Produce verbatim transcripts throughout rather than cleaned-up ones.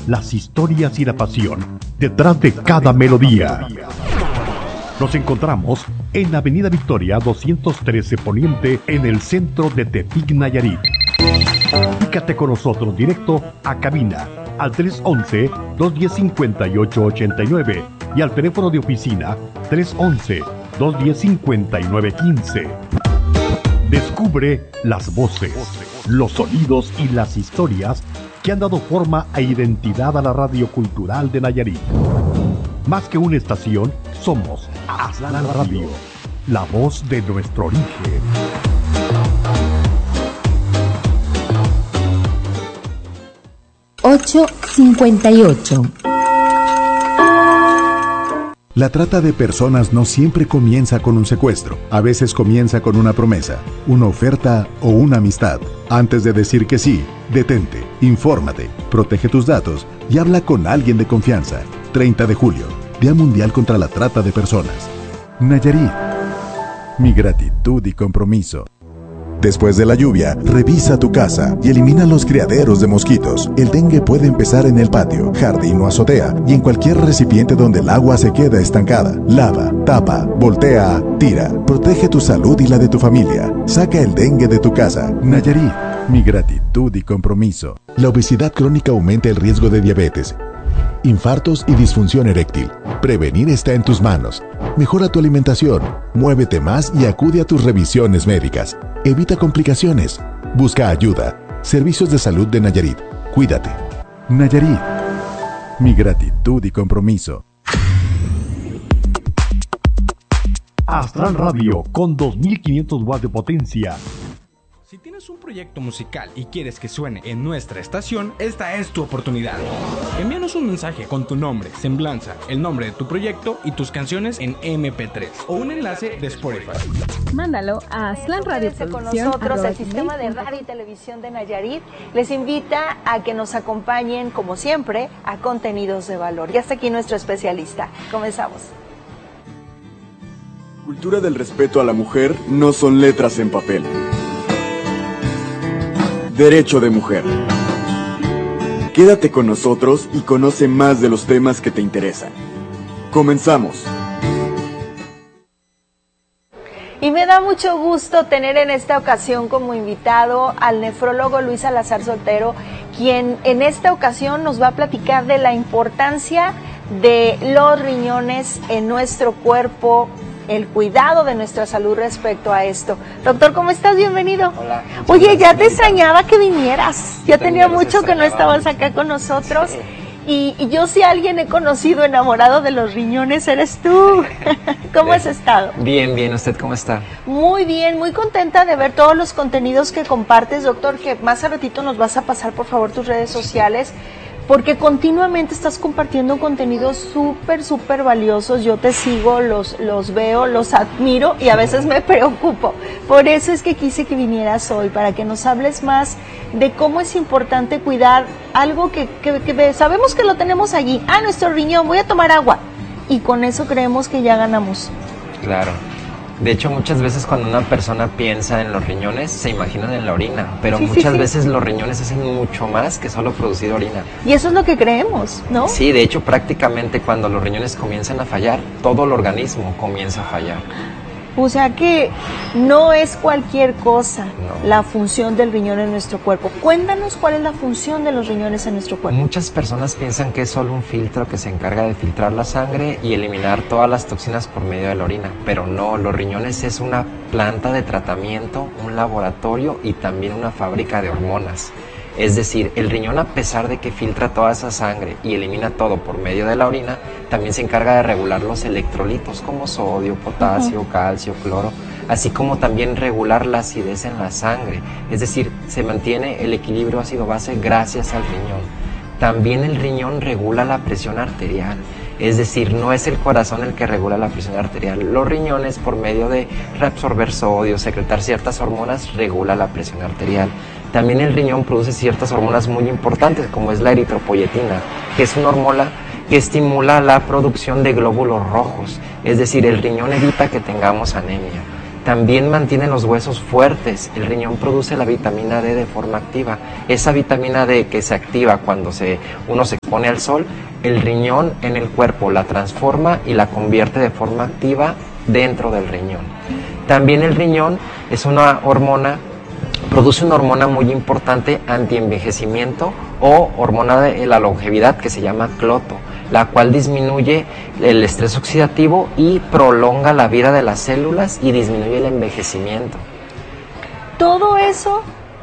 las historias y la pasión detrás de cada melodía. Nos encontramos en Avenida Victoria doscientos trece Poniente, en el centro de Tepic, Nayarit. Comunícate con nosotros directo a cabina al tres once, dos diez, cincuenta y ocho ochenta y nueve y al teléfono de oficina tres once, dos diez, cincuenta y nueve quince. Descubre las voces, los sonidos y las historias que han dado forma e identidad a la radio cultural de Nayarit. Más que una estación, somos Aztlán Radio, la voz de nuestro origen. ocho cincuenta y ocho. La trata de personas no siempre comienza con un secuestro. A veces comienza con una promesa, una oferta o una amistad. Antes de decir que sí, detente, infórmate, protege tus datos y habla con alguien de confianza. treinta de julio, Día Mundial contra la Trata de Personas. Nayarit. Mi gratitud y compromiso. Después de la lluvia, revisa tu casa y elimina los criaderos de mosquitos. El dengue puede empezar en el patio, jardín o azotea y en cualquier recipiente donde el agua se queda estancada. Lava, tapa, voltea, tira. Protege tu salud y la de tu familia. Saca el dengue de tu casa. Nayarit, mi gratitud y compromiso. La obesidad crónica aumenta el riesgo de diabetes, infartos y disfunción eréctil. Prevenir está en tus manos. Mejora tu alimentación, muévete más y acude a tus revisiones médicas. Evita complicaciones. Busca ayuda. Servicios de Salud de Nayarit. Cuídate. Nayarit. Mi gratitud y compromiso. Aztlán Radio con dos mil quinientos watts de potencia. Si tienes un proyecto musical y quieres que suene en nuestra estación, esta es tu oportunidad. Envíanos un mensaje con tu nombre, semblanza, el nombre de tu proyecto y tus canciones en eme pe tres o un enlace de Spotify. Mándalo a Aztlán Radio Con nosotros, el Sistema de Radio y Televisión de Nayarit les invita a que nos acompañen, como siempre, a contenidos de valor. Y hasta aquí nuestro especialista. Comenzamos. Cultura del respeto a la mujer no son letras en papel. Derecho de mujer. Quédate con nosotros y conoce más de los temas que te interesan. Comenzamos. Y me da mucho gusto tener en esta ocasión como invitado al nefrólogo Luis Salazar Soltero, quien en esta ocasión nos va a platicar de la importancia de los riñones en nuestro cuerpo, el cuidado de nuestra salud respecto a esto. Doctor, ¿cómo estás? Bienvenido. Hola. Oye, ya te extrañaba que vinieras. Ya tenía mucho que no estabas acá con nosotros. Sí. Y, y yo si alguien he conocido enamorado de los riñones, eres tú. ¿Cómo has estado? Bien, bien. ¿Usted cómo está? Muy bien, muy contenta de ver todos los contenidos que compartes, doctor, que más a ratito nos vas a pasar, por favor, tus redes sociales, porque continuamente estás compartiendo contenidos súper, súper valiosos. Yo te sigo, los, los veo, los admiro y a veces me preocupo. Por eso es que quise que vinieras hoy, para que nos hables más de cómo es importante cuidar algo que, que, que sabemos que lo tenemos allí. Ah, nuestro riñón, voy a tomar agua. Y con eso creemos que ya ganamos. Claro. De hecho, muchas veces cuando una persona piensa en los riñones, se imaginan en la orina, pero sí, muchas sí, sí. veces los riñones hacen mucho más que solo producir orina. Y eso es lo que creemos, ¿no? Sí, de hecho, prácticamente cuando los riñones comienzan a fallar, todo el organismo comienza a fallar. O sea que no es cualquier cosa No. la función del riñón en nuestro cuerpo. Cuéntanos cuál es la función de los riñones en nuestro cuerpo. Muchas personas piensan que es solo un filtro que se encarga de filtrar la sangre y eliminar todas las toxinas por medio de la orina, pero no, los riñones es una planta de tratamiento, un laboratorio y también una fábrica de hormonas. Es decir, el riñón, a pesar de que filtra toda esa sangre y elimina todo por medio de la orina, también se encarga de regular los electrolitos como sodio, potasio, uh-huh. calcio, cloro, así como también regular la acidez en la sangre. Es decir, se mantiene el equilibrio ácido-base gracias al riñón. También el riñón regula la presión arterial. Es decir, no es el corazón el que regula la presión arterial. Los riñones, por medio de reabsorber sodio, secretar ciertas hormonas, regula la presión arterial. También el riñón produce ciertas hormonas muy importantes, como es la eritropoyetina, que es una hormona que estimula la producción de glóbulos rojos. Es decir, el riñón evita que tengamos anemia. también mantiene los huesos fuertes. El riñón produce la vitamina D de forma activa. Esa vitamina D que se activa cuando se, uno se expone al sol, el riñón en el cuerpo la transforma y la convierte de forma activa dentro del riñón. También el riñón es una hormona, produce una hormona muy importante antienvejecimiento o hormona de la longevidad que se llama cloto, la cual disminuye el estrés oxidativo y prolonga la vida de las células y disminuye el envejecimiento. Todo eso,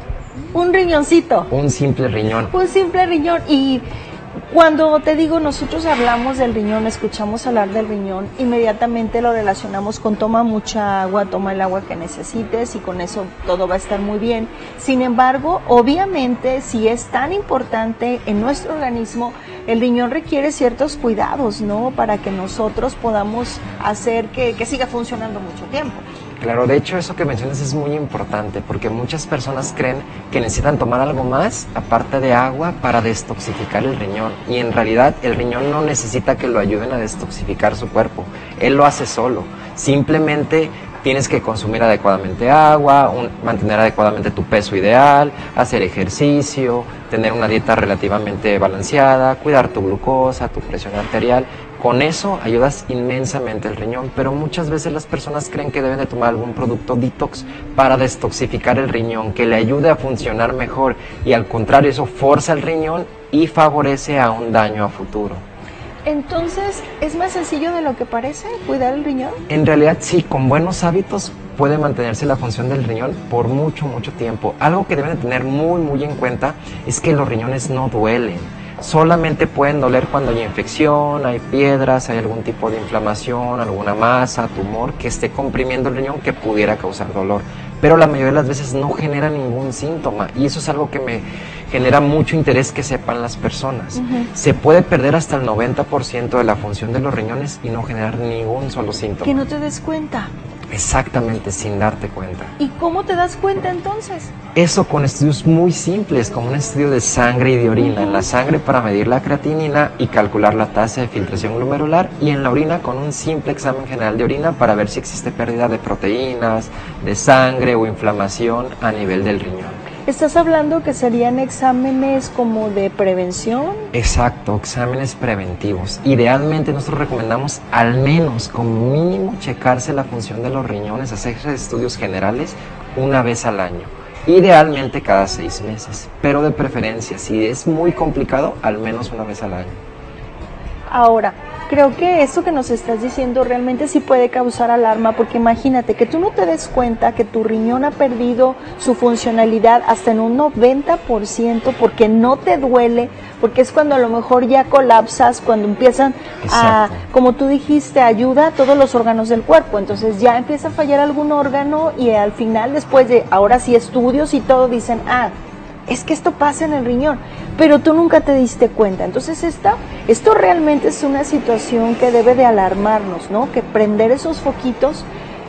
un riñoncito. Un simple riñón. Un simple riñón. Y cuando te digo, nosotros hablamos del riñón, escuchamos hablar del riñón, inmediatamente lo relacionamos con toma mucha agua, toma el agua que necesites y con eso todo va a estar muy bien. Sin embargo, obviamente, si es tan importante en nuestro organismo, el riñón requiere ciertos cuidados, ¿no? Para que nosotros podamos hacer que, que siga funcionando mucho tiempo. Claro, de hecho eso que mencionas es muy importante porque muchas personas creen que necesitan tomar algo más aparte de agua para destoxificar el riñón y en realidad el riñón no necesita que lo ayuden a destoxificar su cuerpo, él lo hace solo, simplemente tienes que consumir adecuadamente agua, un, mantener adecuadamente tu peso ideal, hacer ejercicio, tener una dieta relativamente balanceada, cuidar tu glucosa, tu presión arterial. Con eso ayudas inmensamente el riñón, pero muchas veces las personas creen que deben de tomar algún producto detox para destoxificar el riñón, que le ayude a funcionar mejor y al contrario eso forza el riñón y favorece a un daño a futuro. Entonces, ¿es más sencillo de lo que parece cuidar el riñón? En realidad sí, con buenos hábitos puede mantenerse la función del riñón por mucho, mucho tiempo. Algo que deben de tener muy, muy en cuenta es que los riñones no duelen. Solamente pueden doler cuando hay infección, hay piedras, hay algún tipo de inflamación, alguna masa, tumor que esté comprimiendo el riñón que pudiera causar dolor. Pero la mayoría de las veces no genera ningún síntoma y eso es algo que me genera mucho interés que sepan las personas. Uh-huh. Se puede perder hasta el noventa por ciento de la función de los riñones y no generar ningún solo síntoma. Que no te des cuenta. Exactamente, sin darte cuenta. ¿Y cómo te das cuenta entonces? Eso con estudios muy simples, como un estudio de sangre y de orina. Uh-huh. En la sangre para medir la creatinina y calcular la tasa de filtración glomerular y en la orina con un simple examen general de orina para ver si existe pérdida de proteínas, de sangre o inflamación a nivel del riñón. ¿Estás hablando que serían exámenes como de prevención? Exacto, exámenes preventivos. Idealmente nosotros recomendamos al menos como mínimo checarse la función de los riñones, hacer estudios generales una vez al año. Idealmente cada seis meses, pero de preferencia, si es muy complicado, al menos una vez al año. Ahora, creo que esto que nos estás diciendo realmente sí puede causar alarma, porque imagínate que tú no te des cuenta que tu riñón ha perdido su funcionalidad hasta en un noventa por ciento porque no te duele, porque es cuando a lo mejor ya colapsas, cuando empiezan Exacto. a, como tú dijiste, ayuda a todos los órganos del cuerpo, entonces ya empieza a fallar algún órgano y al final después de, ahora sí estudios y todo, dicen, ah, es que esto pasa en el riñón, pero tú nunca te diste cuenta. Entonces esta, esto realmente es una situación que debe de alarmarnos, ¿no? Que prender esos foquitos,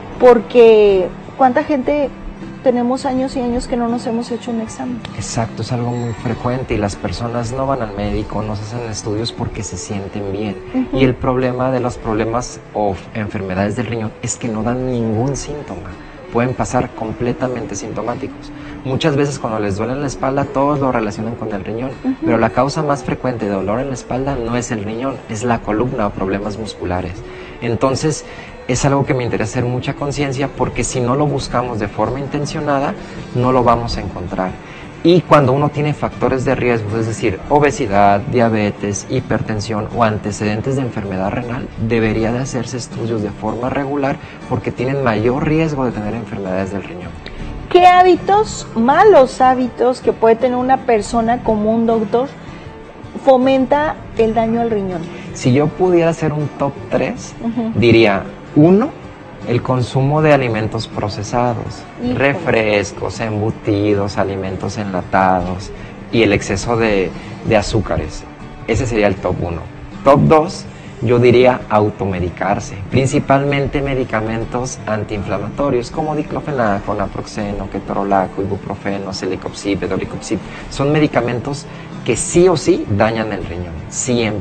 porque ¿cuánta gente tenemos años y años que no nos hemos hecho un examen? Exacto, es algo muy frecuente y las personas no van al médico, no se hacen estudios porque se sienten bien. Uh-huh. Y el problema de los problemas o enfermedades del riñón es que no dan ningún síntoma. Pueden pasar completamente sintomáticos. Muchas veces cuando les duele la espalda todos lo relacionan con el riñón, uh-huh. pero la causa más frecuente de dolor en la espalda no es el riñón, es la columna o problemas musculares. Entonces es algo que me interesa hacer mucha conciencia porque si no lo buscamos de forma intencionada no lo vamos a encontrar. Y cuando uno tiene factores de riesgo, es decir, obesidad, diabetes, hipertensión o antecedentes de enfermedad renal, debería de hacerse estudios de forma regular porque tienen mayor riesgo de tener enfermedades del riñón. ¿Qué hábitos, malos hábitos que puede tener una persona como un doctor, fomenta el daño al riñón? Si yo pudiera hacer un top tres, uh-huh. diría, uno, el consumo de alimentos procesados, Hijo. refrescos, embutidos, alimentos enlatados y el exceso de, de azúcares. Ese sería el top uno. Top dos, yo diría automedicarse, principalmente medicamentos antiinflamatorios como diclofenaco, naproxeno, ketorolaco, ibuprofeno, celecoxib, dolicoxib. Son medicamentos que sí o sí dañan el riñón, siempre.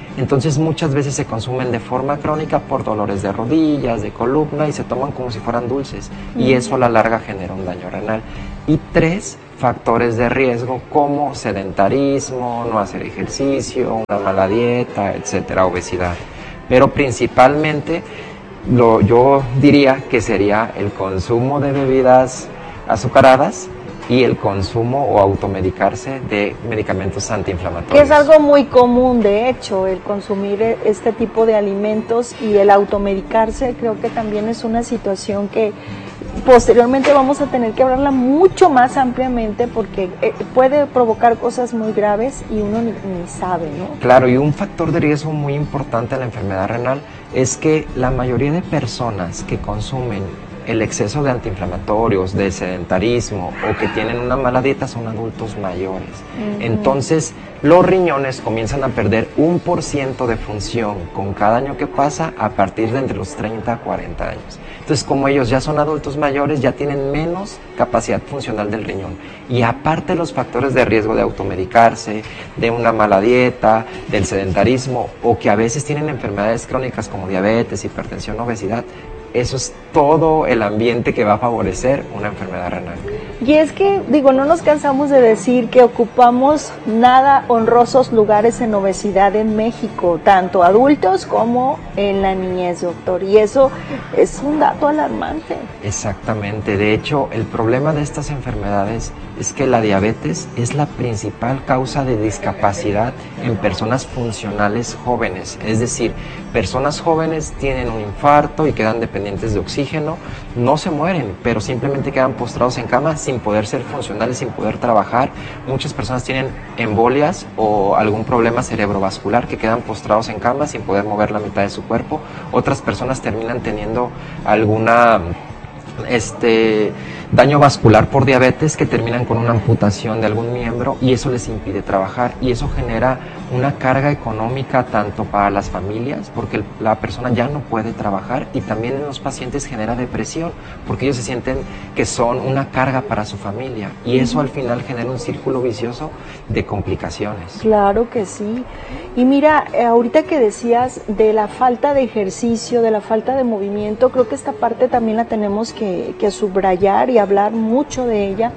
Entonces muchas veces se consumen de forma crónica por dolores de rodillas, de columna, y se toman como si fueran dulces, mm. y eso a la larga genera un daño renal. Y tres, factores de riesgo como sedentarismo, no hacer ejercicio, una mala dieta, etcétera, obesidad. Pero principalmente lo, yo diría que sería el consumo de bebidas azucaradas y el consumo o automedicarse de medicamentos antiinflamatorios. Que es algo muy común, de hecho, el consumir este tipo de alimentos, y el automedicarse creo que también es una situación que posteriormente vamos a tener que hablarla mucho más ampliamente, porque eh, puede provocar cosas muy graves y uno ni, ni sabe, ¿no? Claro, y un factor de riesgo muy importante en la enfermedad renal es que la mayoría de personas que consumen el exceso de antiinflamatorios, de sedentarismo o que tienen una mala dieta son adultos mayores. Uh-huh. Entonces, los riñones comienzan a perder un por ciento de función con cada año que pasa a partir de entre los treinta a cuarenta años. Entonces, como ellos ya son adultos mayores, ya tienen menos capacidad funcional del riñón. Y aparte los factores de riesgo de automedicarse, de una mala dieta, del sedentarismo, o que a veces tienen enfermedades crónicas como diabetes, hipertensión, obesidad, eso es todo el ambiente que va a favorecer una enfermedad renal. Y es que, digo, no nos cansamos de decir que ocupamos nada honrosos lugares en obesidad en México, tanto adultos como en la niñez, doctor. Y eso es un dato alarmante. Exactamente. De hecho, el problema de estas enfermedades es que la diabetes es la principal causa de discapacidad en personas funcionales jóvenes. Es decir, personas jóvenes tienen un infarto y quedan dependientes de oxígeno, no se mueren, pero simplemente quedan postrados en cama sin poder ser funcionales, sin poder trabajar. Muchas personas tienen embolias o algún problema cerebrovascular que quedan postrados en cama sin poder mover la mitad de su cuerpo. Otras personas terminan teniendo alguna este daño vascular por diabetes que terminan con una amputación de algún miembro, y eso les impide trabajar, y eso genera una carga económica tanto para las familias porque la persona ya no puede trabajar, y también en los pacientes genera depresión porque ellos se sienten que son una carga para su familia, y eso al final genera un círculo vicioso de complicaciones. Claro que sí. Y mira, ahorita que decías de la falta de ejercicio, de la falta de movimiento, creo que esta parte también la tenemos que, que subrayar y hablar mucho de ella,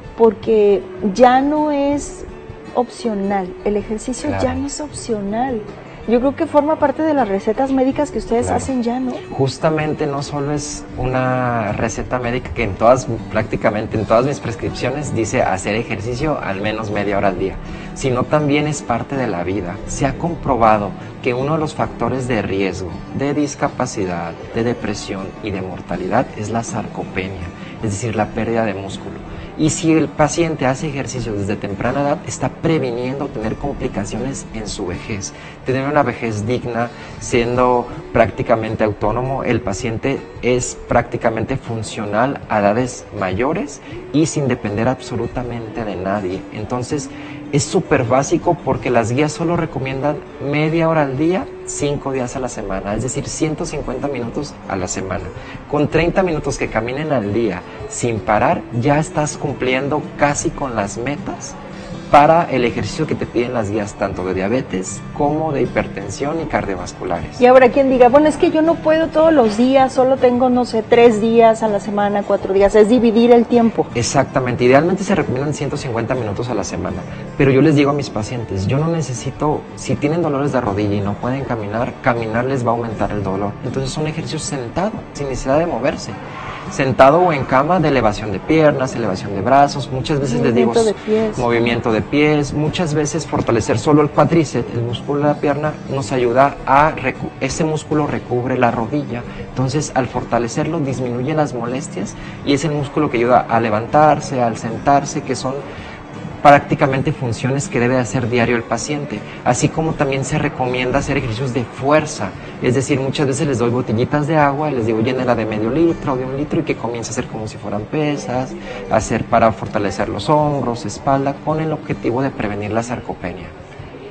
porque ya no es opcional, el ejercicio claro. ya no es opcional. Yo creo que forma parte de las recetas médicas que ustedes claro. hacen ya, ¿no? Justamente no solo es una receta médica que en todas, prácticamente en todas mis prescripciones dice hacer ejercicio al menos media hora al día, sino también es parte de la vida. Se ha comprobado que uno de los factores de riesgo de discapacidad, de depresión y de mortalidad es la sarcopenia, es decir, la pérdida de músculo. Y si el paciente hace ejercicio desde temprana edad, está previniendo tener complicaciones en su vejez. Tener una vejez digna, siendo prácticamente autónomo, el paciente es prácticamente funcional a edades mayores y sin depender absolutamente de nadie. Entonces, es súper básico porque las guías solo recomiendan media hora al día, cinco días a la semana, es decir, ciento cincuenta minutos a la semana. Con treinta minutos que caminen al día sin parar, ya estás cumpliendo casi con las metas para el ejercicio que te piden las guías tanto de diabetes como de hipertensión y cardiovasculares. Y ahora quien diga, bueno, es que yo no puedo todos los días, solo tengo, no sé, tres días a la semana, cuatro días, es dividir el tiempo. Exactamente, idealmente se recomiendan ciento cincuenta minutos a la semana, pero yo les digo a mis pacientes, yo no necesito, si tienen dolores de rodilla y no pueden caminar, caminar les va a aumentar el dolor. Entonces son ejercicios sentado, sin necesidad de moverse. Sentado o en cama, de elevación de piernas, elevación de brazos, muchas veces les digo de pies. movimiento de pies, muchas veces fortalecer solo el cuádriceps, el músculo de la pierna, nos ayuda a, ese músculo recubre la rodilla, entonces al fortalecerlo disminuye las molestias y es el músculo que ayuda a levantarse, al sentarse, que son prácticamente funciones que debe hacer diario el paciente, así como también se recomienda hacer ejercicios de fuerza, es decir, muchas veces les doy botellitas de agua, les digo llénela de medio litro o de un litro y que comience a hacer como si fueran pesas, hacer para fortalecer los hombros, espalda, con el objetivo de prevenir la sarcopenia.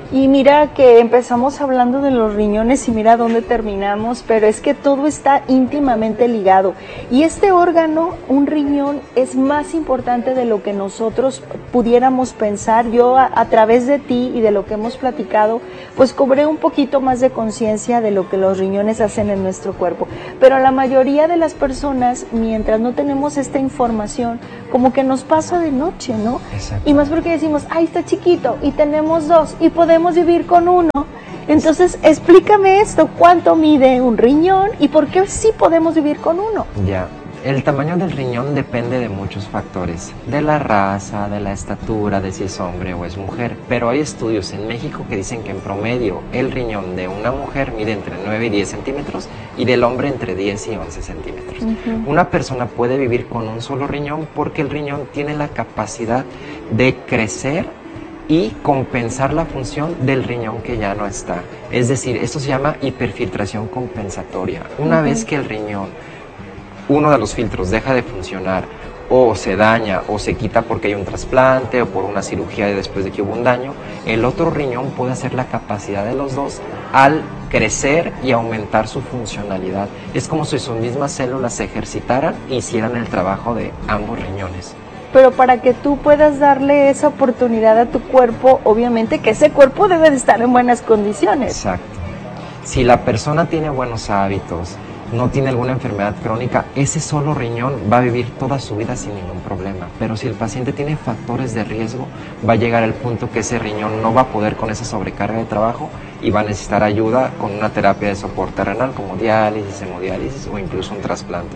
Y mira que empezamos hablando de los riñones y mira dónde terminamos, pero es que todo está íntimamente ligado. Y este órgano, un riñón, es más importante de lo que nosotros pudiéramos pensar. Yo a, a través de ti y de lo que hemos platicado, pues cobré un poquito más de conciencia de lo que los riñones hacen en nuestro cuerpo. Pero la mayoría de las personas, mientras no tenemos esta información, como que nos pasa de noche, ¿no? Exacto. Y más porque decimos, ay, está chiquito, y tenemos dos, y podemos vivir con uno. Entonces, explícame esto, ¿cuánto mide un riñón y por qué sí podemos vivir con uno? Ya, el tamaño del riñón depende de muchos factores, de la raza, de la estatura, de si es hombre o es mujer, pero hay estudios en México que dicen que en promedio el riñón de una mujer mide entre nueve y diez centímetros y del hombre entre diez y once centímetros. Uh-huh. Una persona puede vivir con un solo riñón porque el riñón tiene la capacidad de crecer y compensar la función del riñón que ya no está. Es decir, esto se llama hiperfiltración compensatoria. Una uh-huh. vez que el riñón, uno de los filtros deja de funcionar o se daña o se quita porque hay un trasplante o por una cirugía después de que hubo un daño, el otro riñón puede hacer la capacidad de los dos al crecer y aumentar su funcionalidad. Es como si sus mismas células se ejercitaran e hicieran el trabajo de ambos riñones. Pero para que tú puedas darle esa oportunidad a tu cuerpo, obviamente que ese cuerpo debe de estar en buenas condiciones. Exacto. Si la persona tiene buenos hábitos, no tiene alguna enfermedad crónica, ese solo riñón va a vivir toda su vida sin ningún problema. Pero si el paciente tiene factores de riesgo, va a llegar al punto que ese riñón no va a poder con esa sobrecarga de trabajo y va a necesitar ayuda con una terapia de soporte renal como diálisis, hemodiálisis o incluso un trasplante.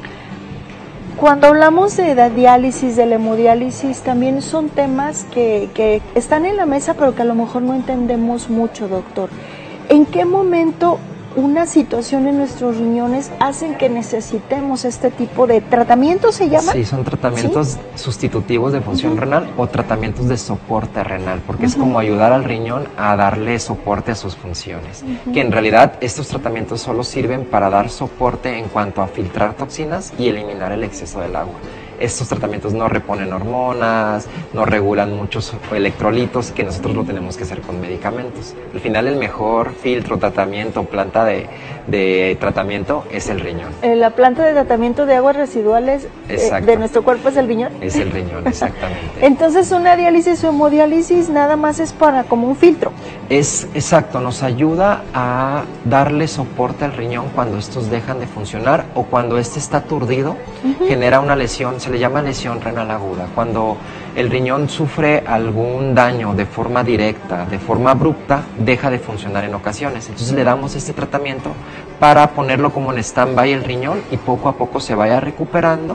Cuando hablamos de la diálisis, de la hemodiálisis, también son temas que, que están en la mesa, pero que a lo mejor no entendemos mucho, doctor. ¿En qué momento una situación en nuestros riñones hacen que necesitemos este tipo de tratamientos, se llama? Sí, son tratamientos ¿Sí? sustitutivos de función uh-huh. renal o tratamientos de soporte renal, porque uh-huh. es como ayudar al riñón a darle soporte a sus funciones. Uh-huh. Que en realidad estos tratamientos solo sirven para dar soporte en cuanto a filtrar toxinas y eliminar el exceso del agua. Estos tratamientos no reponen hormonas, no regulan muchos electrolitos, que nosotros lo tenemos que hacer con medicamentos. Al final el mejor filtro, tratamiento, planta de, de tratamiento es el riñón. La planta de tratamiento de aguas residuales eh, de nuestro cuerpo es el riñón. Es el riñón, exactamente. Entonces una diálisis o hemodiálisis nada más es para como un filtro. Es exacto, nos ayuda a darle soporte al riñón cuando estos dejan de funcionar o cuando este está aturdido, uh-huh. genera una lesión, se le llama lesión renal aguda. Cuando el riñón sufre algún daño de forma directa, de forma abrupta, deja de funcionar en ocasiones. Entonces le damos este tratamiento para ponerlo como en stand-by el riñón y poco a poco se vaya recuperando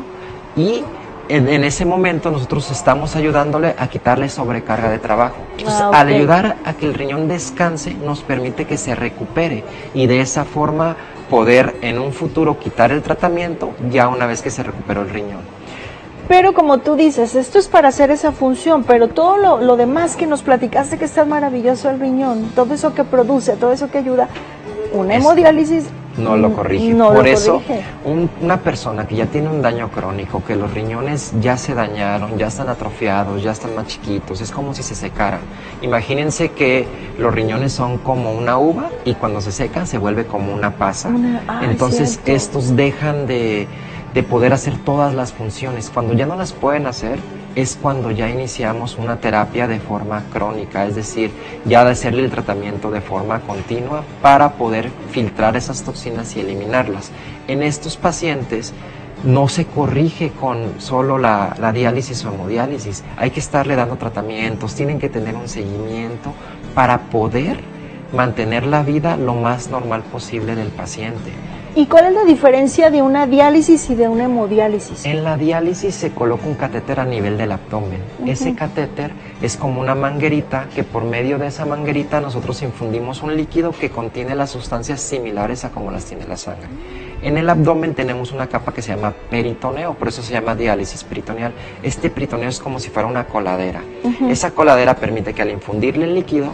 y En, en ese momento nosotros estamos ayudándole a quitarle sobrecarga de trabajo. Entonces, ah, okay. al ayudar a que el riñón descanse, nos permite que se recupere y de esa forma poder en un futuro quitar el tratamiento ya una vez que se recuperó el riñón. Pero como tú dices, esto es para hacer esa función, pero todo lo, lo demás que nos platicaste que está maravilloso el riñón, todo eso que produce, todo eso que ayuda, una hemodiálisis no lo corrige. No Por lo eso, corrige. Un, una persona que ya tiene un daño crónico, que los riñones ya se dañaron, ya están atrofiados, ya están más chiquitos, es como si se secaran. Imagínense que los riñones son como una uva y cuando se secan se vuelve como una pasa. Una, ah, Entonces cierto. estos dejan de, de poder hacer todas las funciones. Cuando ya no las pueden hacer, es cuando ya iniciamos una terapia de forma crónica, es decir, ya de hacerle el tratamiento de forma continua para poder filtrar esas toxinas y eliminarlas. En estos pacientes no se corrige con solo la, la diálisis o hemodiálisis, hay que estarle dando tratamientos, tienen que tener un seguimiento para poder mantener la vida lo más normal posible del paciente. ¿Y cuál es la diferencia de una diálisis y de una hemodiálisis? En la diálisis se coloca un catéter a nivel del abdomen. Uh-huh. Ese catéter es como una manguerita que por medio de esa manguerita nosotros infundimos un líquido que contiene las sustancias similares a como las tiene la sangre. En el abdomen tenemos una capa que se llama peritoneo, por eso se llama diálisis peritoneal. Este peritoneo es como si fuera una coladera. Uh-huh. Esa coladera permite que al infundirle el líquido,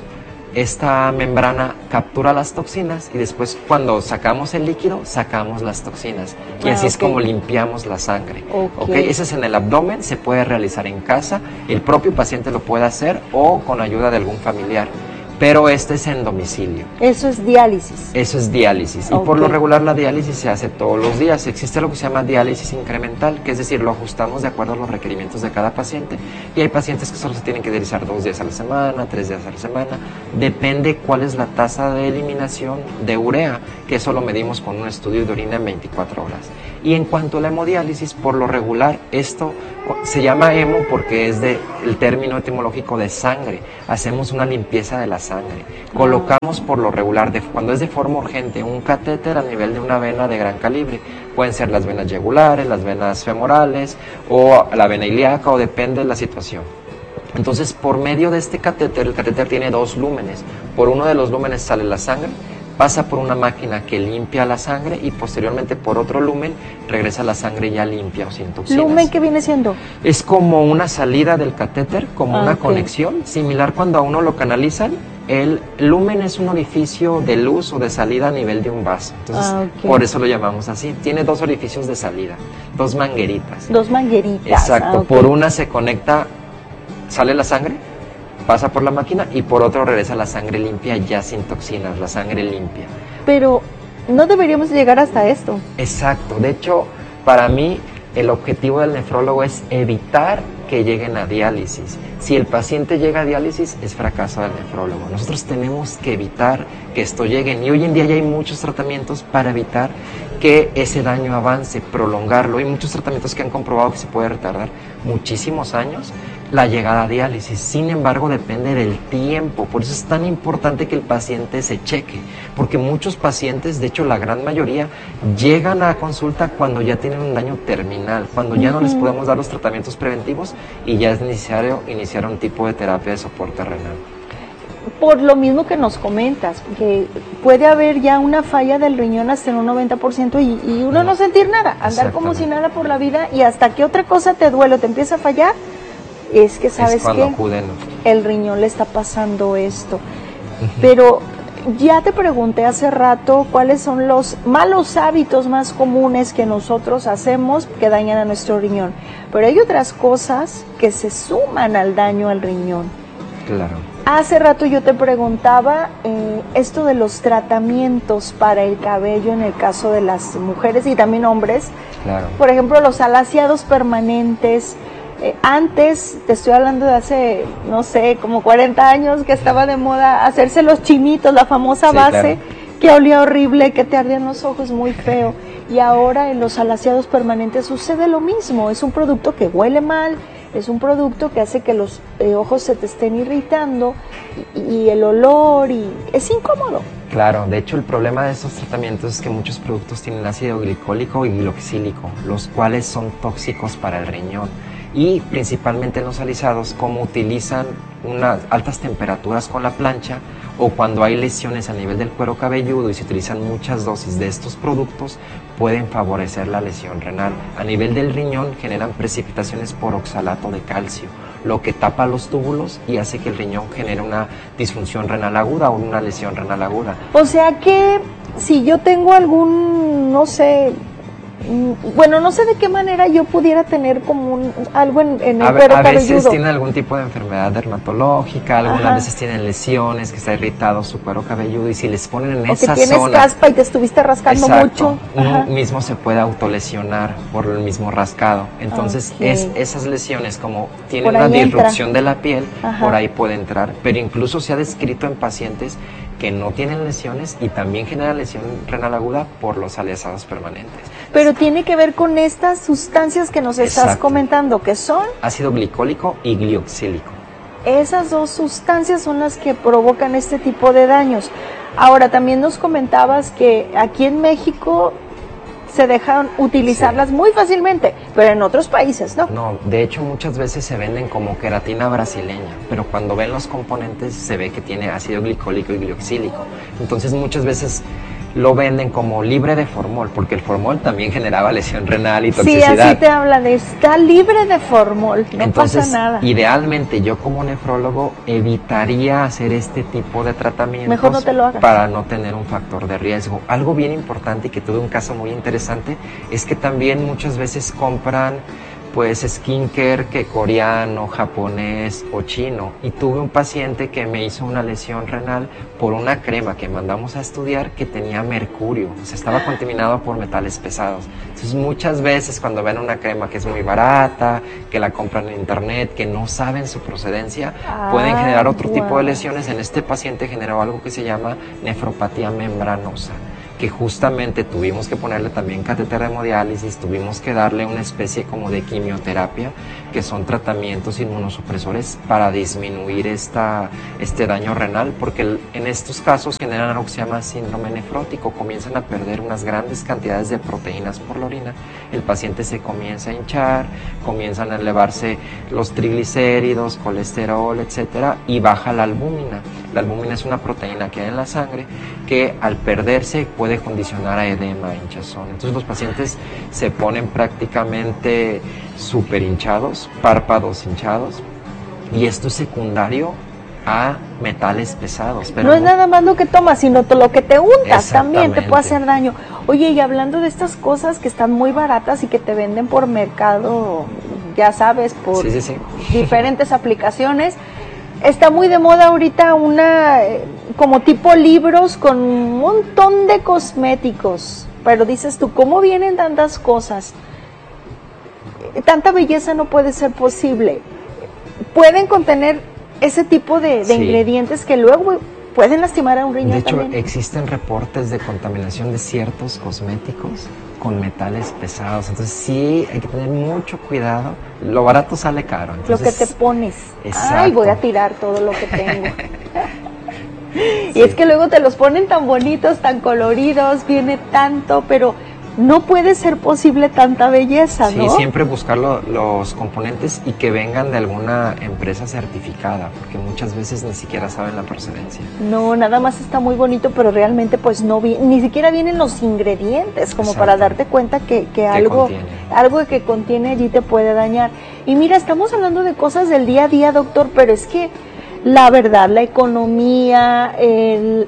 esta membrana captura las toxinas y después cuando sacamos el líquido, sacamos las toxinas. Y ah, así okay. es como limpiamos la sangre. Okay. ¿Okay? Eso es en el abdomen, se puede realizar en casa, el propio paciente lo puede hacer o con ayuda de algún familiar. pero este es en domicilio. Eso es diálisis. Eso es diálisis. Okay. Y por lo regular la diálisis se hace todos los días. Existe lo que se llama diálisis incremental, que es decir, lo ajustamos de acuerdo a los requerimientos de cada paciente. Y hay pacientes que solo se tienen que dializar dos días a la semana, tres días a la semana. Depende cuál es la tasa de eliminación de urea, que eso lo medimos con un estudio de orina en veinticuatro horas. Y en cuanto a la hemodiálisis, por lo regular, esto se llama hemo porque es de, el término etimológico de sangre. Hacemos una limpieza de la sangre. Colocamos por lo regular, de, cuando es de forma urgente, un catéter a nivel de una vena de gran calibre. Pueden ser las venas yugulares, las venas femorales o la vena ilíaca, o depende de la situación. Entonces, por medio de este catéter, el catéter tiene dos lúmenes. Por uno de los lúmenes sale la sangre, pasa por una máquina que limpia la sangre y posteriormente por otro lumen regresa la sangre ya limpia o sin toxinas. ¿Lumen qué viene siendo? Es como una salida del catéter, como ah, una okay. conexión, similar cuando a uno lo canalizan. El lumen es un orificio de luz o de salida a nivel de un vaso. Entonces, ah, okay. por eso lo llamamos así. Tiene dos orificios de salida, dos mangueritas. Dos mangueritas. Exacto. Ah, okay. Por una se conecta, sale la sangre, pasa por la máquina, y por otro regresa la sangre limpia ya sin toxinas, la sangre limpia. Pero no deberíamos llegar hasta esto. Exacto. De hecho, para mí el objetivo del nefrólogo es evitar que lleguen a diálisis. Si el paciente llega a diálisis, es fracaso del nefrólogo. Nosotros tenemos que evitar que esto llegue, y hoy en día ya hay muchos tratamientos para evitar que ese daño avance, prolongarlo. Hay muchos tratamientos que han comprobado que se puede retardar muchísimos años la llegada a diálisis. Sin embargo, depende del tiempo. Por eso es tan importante que el paciente se cheque, porque muchos pacientes, de hecho la gran mayoría, llegan a consulta cuando ya tienen un daño terminal, cuando ya uh-huh. no les podemos dar los tratamientos preventivos y ya es necesario iniciar un tipo de terapia de soporte renal. Por lo mismo que nos comentas, que puede haber ya una falla del riñón hasta en un noventa por ciento y, y uno no sentir nada, andar como si nada por la vida, y hasta que otra cosa te duele o te empieza a fallar, es que sabes es que acuden. el riñón le está pasando esto. Uh-huh. Pero ya te pregunté hace rato cuáles son los malos hábitos más comunes que nosotros hacemos que dañan a nuestro riñón, pero hay otras cosas que se suman al daño al riñón. Claro. Hace rato yo te preguntaba eh, esto de los tratamientos para el cabello en el caso de las mujeres y también hombres. Claro. Por ejemplo, los alaciados permanentes. Eh, antes, te estoy hablando de hace, no sé, como cuarenta años, que estaba de moda hacerse los chinitos, la famosa sí, base, claro. que olía horrible, que te ardían los ojos, muy feo. Y ahora en los alaciados permanentes sucede lo mismo. Es un producto que huele mal, es un producto que hace que los eh, ojos se te estén irritando y, y el olor, y es incómodo. Claro, de hecho el problema de estos tratamientos es que muchos productos tienen ácido glicólico y glicoxílico, los cuales son tóxicos para el riñón. Y principalmente en los alisados, como utilizan unas altas temperaturas con la plancha o cuando hay lesiones a nivel del cuero cabelludo y se utilizan muchas dosis de estos productos, pueden favorecer la lesión renal. A nivel del riñón generan precipitaciones por oxalato de calcio, lo que tapa los túbulos y hace que el riñón genere una disfunción renal aguda o una lesión renal aguda. O sea que si yo tengo algún, no sé... Bueno, no sé de qué manera yo pudiera tener como un, algo en, en el a, cuero a cabelludo. A veces tienen algún tipo de enfermedad dermatológica, algunas Ajá. veces tienen lesiones, que está irritado su cuero cabelludo, y si les ponen en o esa zona... O que tienes caspa y te estuviste rascando exacto, mucho. uno Ajá. mismo se puede autolesionar por el mismo rascado. Entonces, okay. es, esas lesiones, como tienen una disrupción entra. de la piel, Ajá. por ahí puede entrar. Pero incluso se ha descrito en pacientes que no tienen lesiones y también generan lesión renal aguda por los alisados permanentes. Pero tiene que ver con estas sustancias que nos estás Exacto. comentando, que son... ácido glicólico y glioxílico. Esas dos sustancias son las que provocan este tipo de daños. Ahora, también nos comentabas que aquí en México se dejan utilizarlas sí. muy fácilmente, pero en otros países no. No, de hecho muchas veces se venden como queratina brasileña, pero cuando ven los componentes se ve que tiene ácido glicólico y glioxílico. Entonces muchas veces lo venden como libre de formol, porque el formol también generaba lesión renal y toxicidad. Sí, así te hablan, está libre de formol, no Entonces, pasa nada. Idealmente yo como nefrólogo evitaría hacer este tipo de tratamientos. Mejor no te lo hagas. Para no tener un factor de riesgo. Algo bien importante y que tuve un caso muy interesante es que también muchas veces compran pues skincare que coreano, japonés o chino. Y tuve un paciente que me hizo una lesión renal por una crema que mandamos a estudiar que tenía mercurio, o sea, estaba contaminado por metales pesados. Entonces muchas veces cuando ven una crema que es muy barata, que la compran en internet, que no saben su procedencia, ah, pueden generar otro wow. tipo de lesiones. En este paciente generó algo que se llama nefropatía membranosa, que justamente tuvimos que ponerle también catéter de hemodiálisis, tuvimos que darle una especie como de quimioterapia, que son tratamientos inmunosupresores para disminuir esta, este daño renal, porque el, en estos casos generan algo que se llama síndrome nefrótico, comienzan a perder unas grandes cantidades de proteínas por la orina, el paciente se comienza a hinchar, comienzan a elevarse los triglicéridos, colesterol, etcétera, y baja la albúmina. La albúmina es una proteína que hay en la sangre que al perderse puede condicionar a edema, hinchazón. Entonces los pacientes se ponen prácticamente súper hinchados, párpados hinchados, y esto es secundario a metales pesados. Pero no es nada más lo que tomas, sino lo que te untas también te puede hacer daño. Oye, y hablando de estas cosas que están muy baratas y que te venden por mercado, ya sabes, por sí, sí, sí. diferentes aplicaciones, está muy de moda ahorita una, eh, como tipo libros con un montón de cosméticos, pero dices tú, ¿cómo vienen tantas cosas? Tanta belleza no puede ser posible. Pueden contener ese tipo de, de sí. ingredientes que luego pueden lastimar a un riñón. De hecho, también. Existen reportes de contaminación de ciertos cosméticos con metales pesados, entonces sí hay que tener mucho cuidado. Lo barato sale caro. Entonces, lo que te pones. Exacto. Ay, voy a tirar todo lo que tengo. Sí. Y es que luego te los ponen tan bonitos, tan coloridos, viene tanto, pero no puede ser posible tanta belleza, ¿no? Sí, siempre buscar lo, los componentes y que vengan de alguna empresa certificada, porque muchas veces ni siquiera saben la procedencia. No, nada más está muy bonito, pero realmente pues no vi, ni siquiera vienen los ingredientes como Exacto. para darte cuenta que, que algo, algo que contiene allí te puede dañar. Y mira, estamos hablando de cosas del día a día, doctor, pero es que la verdad, la economía, el,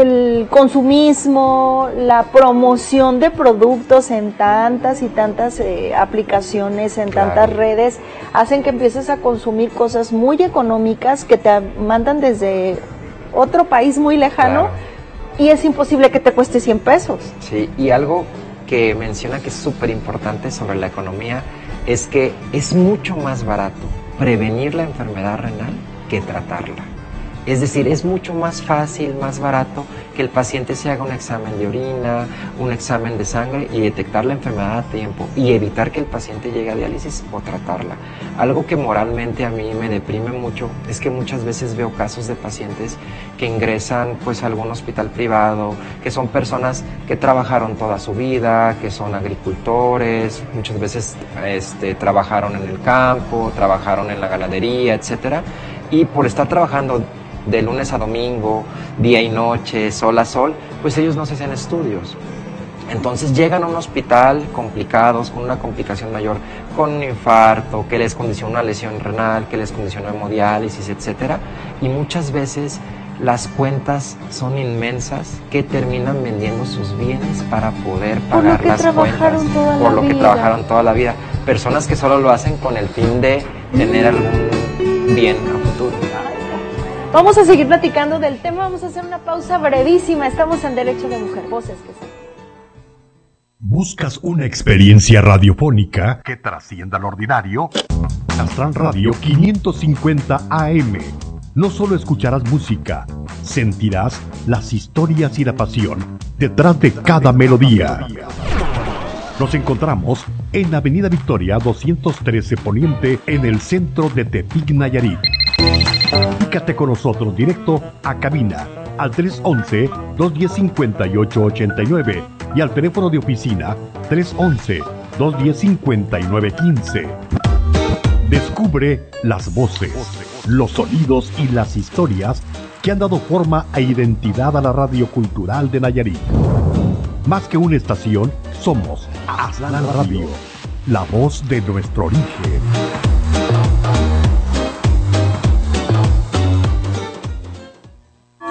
el consumismo, la promoción de productos en tantas y tantas eh, aplicaciones, en claro. tantas redes, hacen que empieces a consumir cosas muy económicas que te mandan desde otro país muy lejano claro. y es imposible que te cueste cien pesos. Sí, y algo que menciona que es súper importante sobre la economía es que es mucho más barato prevenir la enfermedad renal que tratarla. Es decir, es mucho más fácil, más barato que el paciente se haga un examen de orina, un examen de sangre y detectar la enfermedad a tiempo y evitar que el paciente llegue a diálisis o tratarla. Algo que moralmente a mí me deprime mucho es que muchas veces veo casos de pacientes que ingresan pues a algún hospital privado, que son personas que trabajaron toda su vida, que son agricultores, muchas veces este, trabajaron en el campo, trabajaron en la ganadería, etcétera, y por estar trabajando de lunes a domingo, día y noche, sol a sol, pues ellos no se hacen estudios. Entonces llegan a un hospital complicados, con una complicación mayor, con un infarto, que les condiciona una lesión renal, que les condiciona hemodiálisis, etcétera, y muchas veces las cuentas son inmensas que terminan vendiendo sus bienes para poder pagar las cuentas, por lo que trabajaron toda la vida. Personas que solo lo hacen con el fin de tener algún bien a futuro. Vamos a seguir platicando del tema, vamos a hacer una pausa brevísima. Estamos en Derecho de Mujer, Voces que se... ¿Buscas una experiencia radiofónica que trascienda lo ordinario? Astral Radio quinientos cincuenta A M. No solo escucharás música, sentirás las historias y la pasión detrás de cada melodía. Nos encontramos en Avenida Victoria doscientos trece Poniente, en el centro de Tepic, Nayarit. Comunícate con nosotros directo a cabina al tres once, dos diez, cincuenta y ocho ochenta y nueve y al teléfono de oficina tres once, dos diez, cincuenta y nueve quince. Descubre las voces, los sonidos y las historias que han dado forma e identidad a la radio cultural de Nayarit. Más que una estación, somos Astral Radio, la voz de nuestro origen.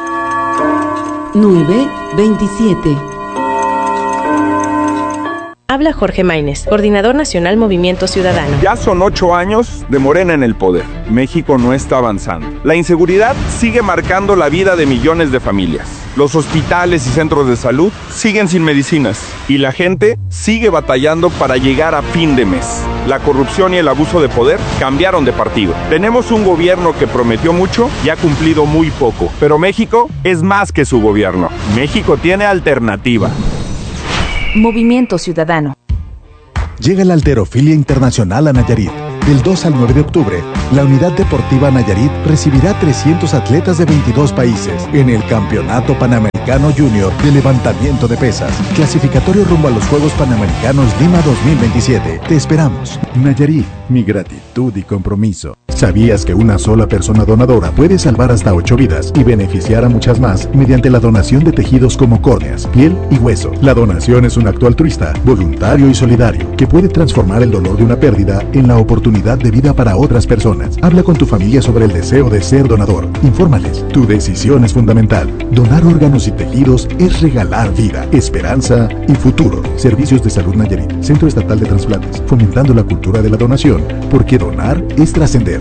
nueve veintisiete. Habla Jorge Maínez, coordinador nacional Movimiento Ciudadano. Ya son ocho años de Morena en el poder. México no está avanzando. La inseguridad sigue marcando la vida de millones de familias. Los hospitales y centros de salud siguen sin medicinas. Y la gente sigue batallando para llegar a fin de mes. La corrupción y el abuso de poder cambiaron de partido. Tenemos un gobierno que prometió mucho y ha cumplido muy poco. Pero México es más que su gobierno. México tiene alternativa. Movimiento Ciudadano. Llega la Halterofilia Internacional a Nayarit. Del dos al nueve de octubre, la Unidad Deportiva Nayarit recibirá trescientos atletas de veintidós países en el Campeonato Panamericano Junior de Levantamiento de Pesas, clasificatorio rumbo a los Juegos Panamericanos Lima dos mil veintisiete. Te esperamos. Nayarit, mi gratitud y compromiso. ¿Sabías que una sola persona donadora puede salvar hasta ocho vidas y beneficiar a muchas más mediante la donación de tejidos como córneas, piel y hueso? La donación es un acto altruista, voluntario y solidario que puede transformar el dolor de una pérdida en la oportunidad de vida para otras personas. Habla con tu familia sobre el deseo de ser donador. Infórmales. Tu decisión es fundamental. Donar órganos y tejidos es regalar vida, esperanza y futuro. Servicios de Salud Nayarit, Centro Estatal de Trasplantes, fomentando la cultura de la donación, porque donar es trascender.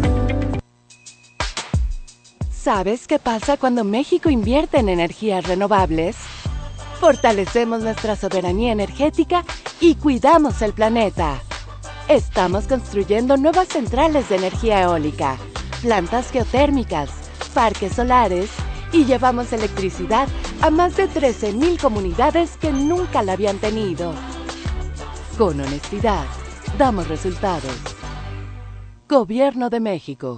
¿Sabes qué pasa cuando México invierte en energías renovables? Fortalecemos nuestra soberanía energética y cuidamos el planeta. Estamos construyendo nuevas centrales de energía eólica, plantas geotérmicas, parques solares y llevamos electricidad a más de trece mil comunidades que nunca la habían tenido. Con honestidad, damos resultados. Gobierno de México.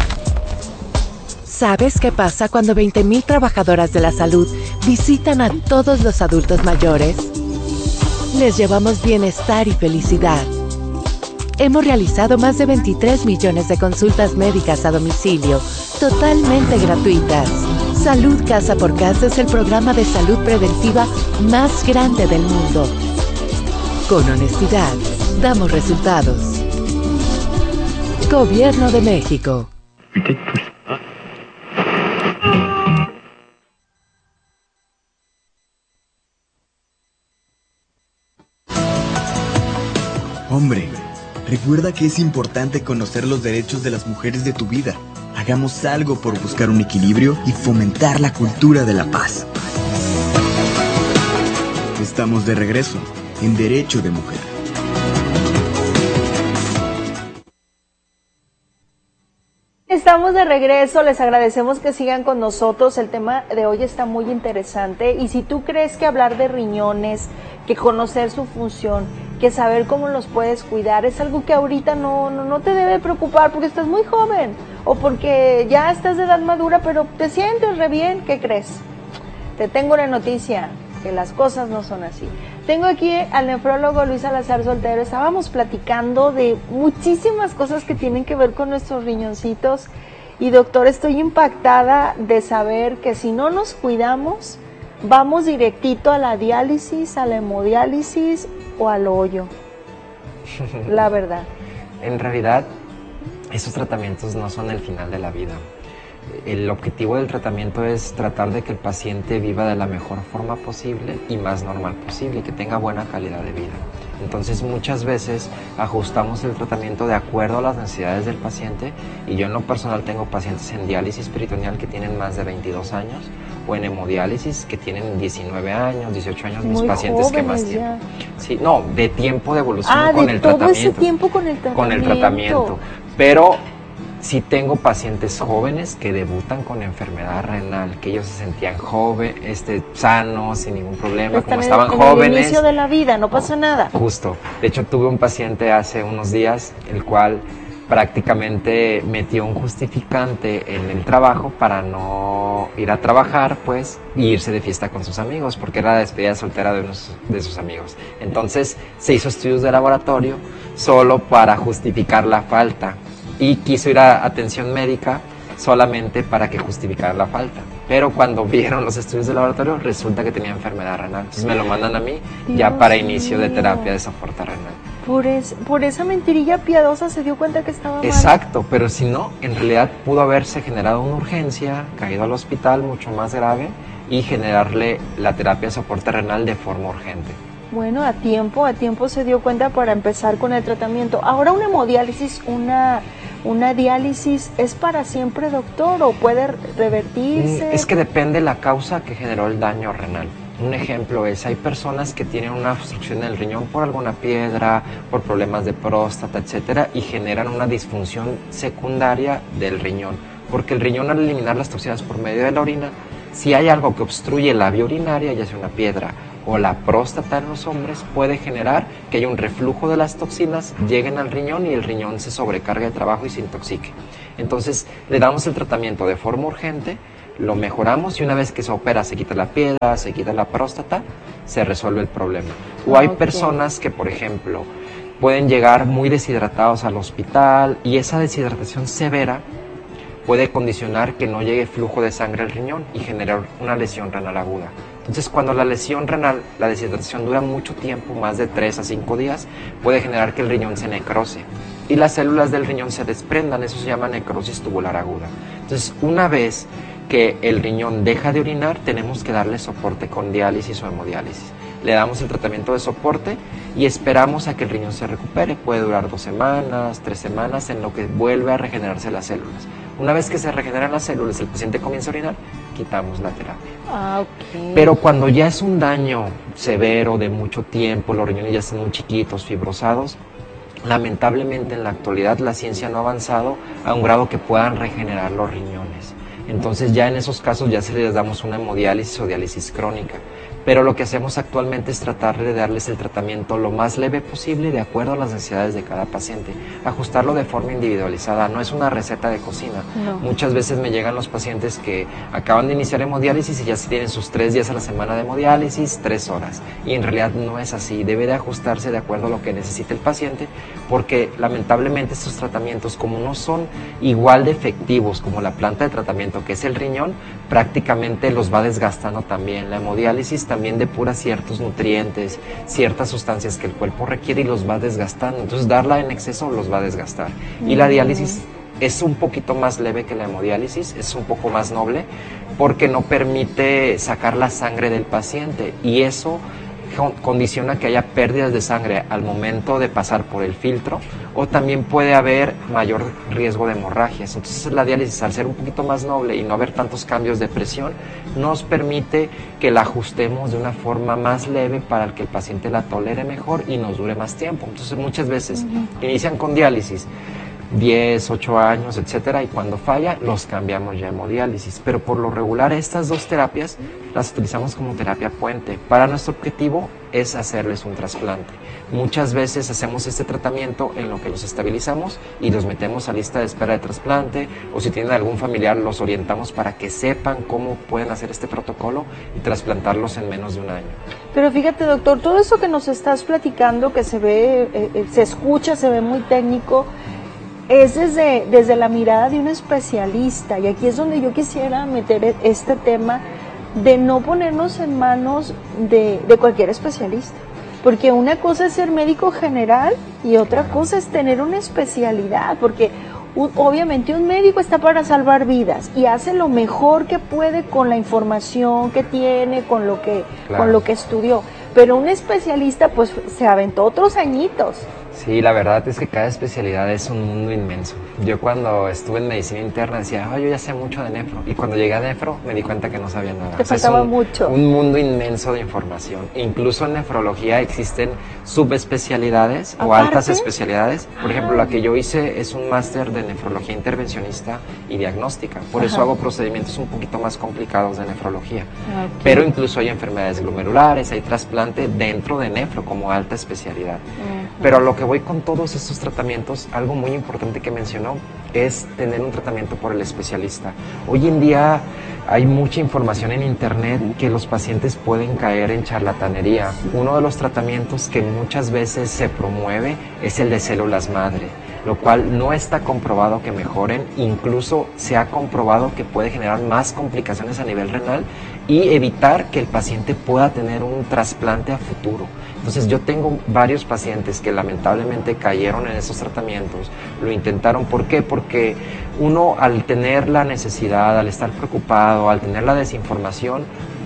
¿Sabes qué pasa cuando veinte mil trabajadoras de la salud visitan a todos los adultos mayores? Les llevamos bienestar y felicidad. Hemos realizado más de veintitrés millones de consultas médicas a domicilio, totalmente gratuitas. Salud Casa por Casa es el programa de salud preventiva más grande del mundo. Con honestidad, damos resultados. Gobierno de México. Hombre, recuerda que es importante conocer los derechos de las mujeres de tu vida. Hagamos algo por buscar un equilibrio y fomentar la cultura de la paz. Estamos de regreso en Derecho de Mujer. Estamos de regreso, les agradecemos que sigan con nosotros, el tema de hoy está muy interesante y si tú crees que hablar de riñones, que conocer su función, que saber cómo los puedes cuidar es algo que ahorita no, no, no te debe preocupar porque estás muy joven o porque ya estás de edad madura pero te sientes re bien, ¿qué crees? Te tengo una noticia, que las cosas no son así. Tengo aquí al nefrólogo Luis Salazar Soltero. Estábamos platicando de muchísimas cosas que tienen que ver con nuestros riñoncitos y doctor, estoy impactada de saber que si no nos cuidamos vamos directito a la diálisis, a la hemodiálisis o al hoyo, la verdad. En realidad, esos tratamientos no son el final de la vida. El objetivo del tratamiento es tratar de que el paciente viva de la mejor forma posible y más normal posible, y que tenga buena calidad de vida. Entonces muchas veces ajustamos el tratamiento de acuerdo a las necesidades del paciente, y yo en lo personal tengo pacientes en diálisis peritoneal que tienen más de veintidós años o en hemodiálisis que tienen diecinueve años, dieciocho años, mis Muy pacientes que más tiempo. ya. Sí, no, de tiempo de evolución Ah, con de el todo tratamiento. ese tiempo con el tratamiento. Con el tratamiento. Pero sí tengo pacientes jóvenes que debutan con enfermedad renal, que ellos se sentían jóvenes, este, sanos, sin ningún problema, Están como estaban en jóvenes. el inicio de la vida, no pasa nada. Justo. De hecho, tuve un paciente hace unos días, el cual prácticamente metió un justificante en el trabajo para no ir a trabajar, pues, y irse de fiesta con sus amigos, porque era la despedida soltera de unos de sus amigos. Entonces, se hizo estudios de laboratorio solo para justificar la falta, y quiso ir a atención médica solamente para que justificara la falta. Pero cuando vieron los estudios de laboratorio, resulta que tenía enfermedad renal. Entonces me lo mandan a mí Dios ya para mío. inicio de terapia de soporte renal. Por, es, por esa mentirilla piadosa se dio cuenta que estaba mal. Exacto, pero si no, en realidad pudo haberse generado una urgencia, caído al hospital mucho más grave y generarle la terapia de soporte renal de forma urgente. Bueno, a tiempo, a tiempo se dio cuenta para empezar con el tratamiento. Ahora, una hemodiálisis, una, una diálisis, ¿es para siempre, doctor, o puede revertirse? Es que depende la causa que generó el daño renal. Un ejemplo es, hay personas que tienen una obstrucción del riñón por alguna piedra, por problemas de próstata, etcétera, y generan una disfunción secundaria del riñón. Porque el riñón, al eliminar las toxinas por medio de la orina, si hay algo que obstruye la vía urinaria, ya sea una piedra o la próstata en los hombres, puede generar que haya un reflujo de las toxinas, lleguen al riñón y el riñón se sobrecargue de trabajo y se intoxique. Entonces le damos el tratamiento de forma urgente, lo mejoramos y una vez que se opera, se quita la piedra, se quita la próstata, se resuelve el problema. O hay okay. personas que, por ejemplo, pueden llegar muy deshidratados al hospital y esa deshidratación severa puede condicionar que no llegue flujo de sangre al riñón y generar una lesión renal aguda. Entonces, cuando la lesión renal, la deshidratación dura mucho tiempo, más de tres a cinco días, puede generar que el riñón se necrose y las células del riñón se desprendan, eso se llama necrosis tubular aguda. Entonces, una vez que el riñón deja de orinar, tenemos que darle soporte con diálisis o hemodiálisis. Le damos el tratamiento de soporte y esperamos a que el riñón se recupere. Puede durar dos semanas, tres semanas, en lo que vuelve a regenerarse las células. Una vez que se regeneran las células, el paciente comienza a orinar, quitamos la terapia. Ah, okay. Pero cuando ya es un daño severo de mucho tiempo, los riñones ya están muy chiquitos, fibrosados, lamentablemente en la actualidad la ciencia no ha avanzado a un grado que puedan regenerar los riñones. Entonces ya en esos casos ya se les damos una hemodiálisis o diálisis crónica. Pero lo que hacemos actualmente es tratar de darles el tratamiento lo más leve posible de acuerdo a las necesidades de cada paciente. Ajustarlo de forma individualizada, no es una receta de cocina. No. Muchas veces me llegan los pacientes que acaban de iniciar hemodiálisis y ya sí tienen sus tres días a la semana de hemodiálisis, tres horas. Y en realidad no es así, debe de ajustarse de acuerdo a lo que necesite el paciente, porque lamentablemente estos tratamientos, como no son igual de efectivos como la planta de tratamiento que es el riñón, prácticamente los va desgastando también. La hemodiálisis también depura ciertos nutrientes, ciertas sustancias que el cuerpo requiere y los va desgastando. Entonces darla en exceso los va a desgastar. Y la diálisis es un poquito más leve que la hemodiálisis, es un poco más noble porque no permite sacar la sangre del paciente y eso condiciona que haya pérdidas de sangre al momento de pasar por el filtro o también puede haber mayor riesgo de hemorragias. Entonces la diálisis, al ser un poquito más noble y no haber tantos cambios de presión, nos permite que la ajustemos de una forma más leve para que el paciente la tolere mejor y nos dure más tiempo. Entonces muchas veces uh-huh. inician con diálisis diez, ocho años, etcétera, y cuando falla los cambiamos ya a hemodiálisis, pero por lo regular estas dos terapias las utilizamos como terapia puente. Para nuestro objetivo es hacerles un trasplante. Muchas veces hacemos este tratamiento en lo que los estabilizamos y los metemos a lista de espera de trasplante, o si tienen algún familiar los orientamos para que sepan cómo pueden hacer este protocolo y trasplantarlos en menos de un año. Pero fíjate, doctor, todo eso que nos estás platicando, que se ve, eh, se escucha, se ve muy técnico, es desde, desde la mirada de un especialista, y aquí es donde yo quisiera meter este tema de no ponernos en manos de, de cualquier especialista, porque una cosa es ser médico general y otra cosa es tener una especialidad, porque un, obviamente un médico está para salvar vidas y hace lo mejor que puede con la información que tiene, con lo que, claro. con lo que estudió, pero un especialista pues se aventó otros añitos. Sí, la verdad es que cada especialidad es un mundo inmenso. Yo cuando estuve en medicina interna decía, oh, yo ya sé mucho de nefro. Y cuando llegué a nefro me di cuenta que no sabía nada. Te o sea, faltaba es un, mucho. Un mundo inmenso de información. Incluso en nefrología existen subespecialidades o altas especialidades. Por ejemplo, la que yo hice es un máster de nefrología intervencionista y diagnóstica. Por Ajá. eso hago procedimientos un poquito más complicados de nefrología. Okay. Pero incluso hay enfermedades glomerulares, hay trasplante dentro de nefro como alta especialidad. Uh-huh. Pero lo que voy con todos estos tratamientos, algo muy importante que mencionó es tener un tratamiento por el especialista. Hoy en día hay mucha información en internet que los pacientes pueden caer en charlatanería. Uno de los tratamientos que muchas veces se promueve es el de células madre, lo cual no está comprobado que mejoren, incluso se ha comprobado que puede generar más complicaciones a nivel renal y evitar que el paciente pueda tener un trasplante a futuro. Entonces yo tengo varios pacientes que lamentablemente cayeron en esos tratamientos, lo intentaron. ¿Por qué? Porque uno, al tener la necesidad, al estar preocupado, al tener la desinformación,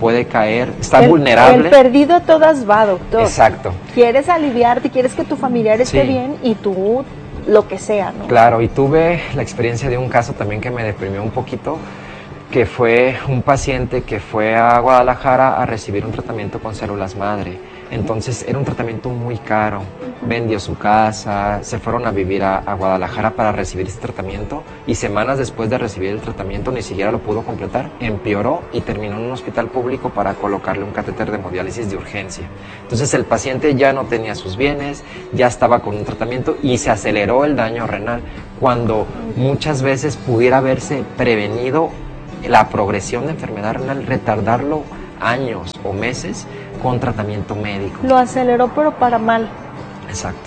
puede caer, está el, vulnerable. El perdido a todas va, doctor. Exacto. Quieres aliviarte, quieres que tu familiar esté sí. bien y tú lo que sea, ¿no? Claro, y tuve la experiencia de un caso también que me deprimió un poquito, que fue un paciente que fue a Guadalajara a recibir un tratamiento con células madre. Entonces era un tratamiento muy caro, vendió su casa, se fueron a vivir a, a Guadalajara para recibir este tratamiento y semanas después de recibir el tratamiento ni siquiera lo pudo completar, empeoró y terminó en un hospital público para colocarle un catéter de hemodiálisis de urgencia. Entonces el paciente ya no tenía sus bienes, ya estaba con un tratamiento y se aceleró el daño renal cuando muchas veces pudiera haberse prevenido la progresión de enfermedad renal, retardarlo años o meses con tratamiento médico. Lo aceleró, pero para mal. Exacto.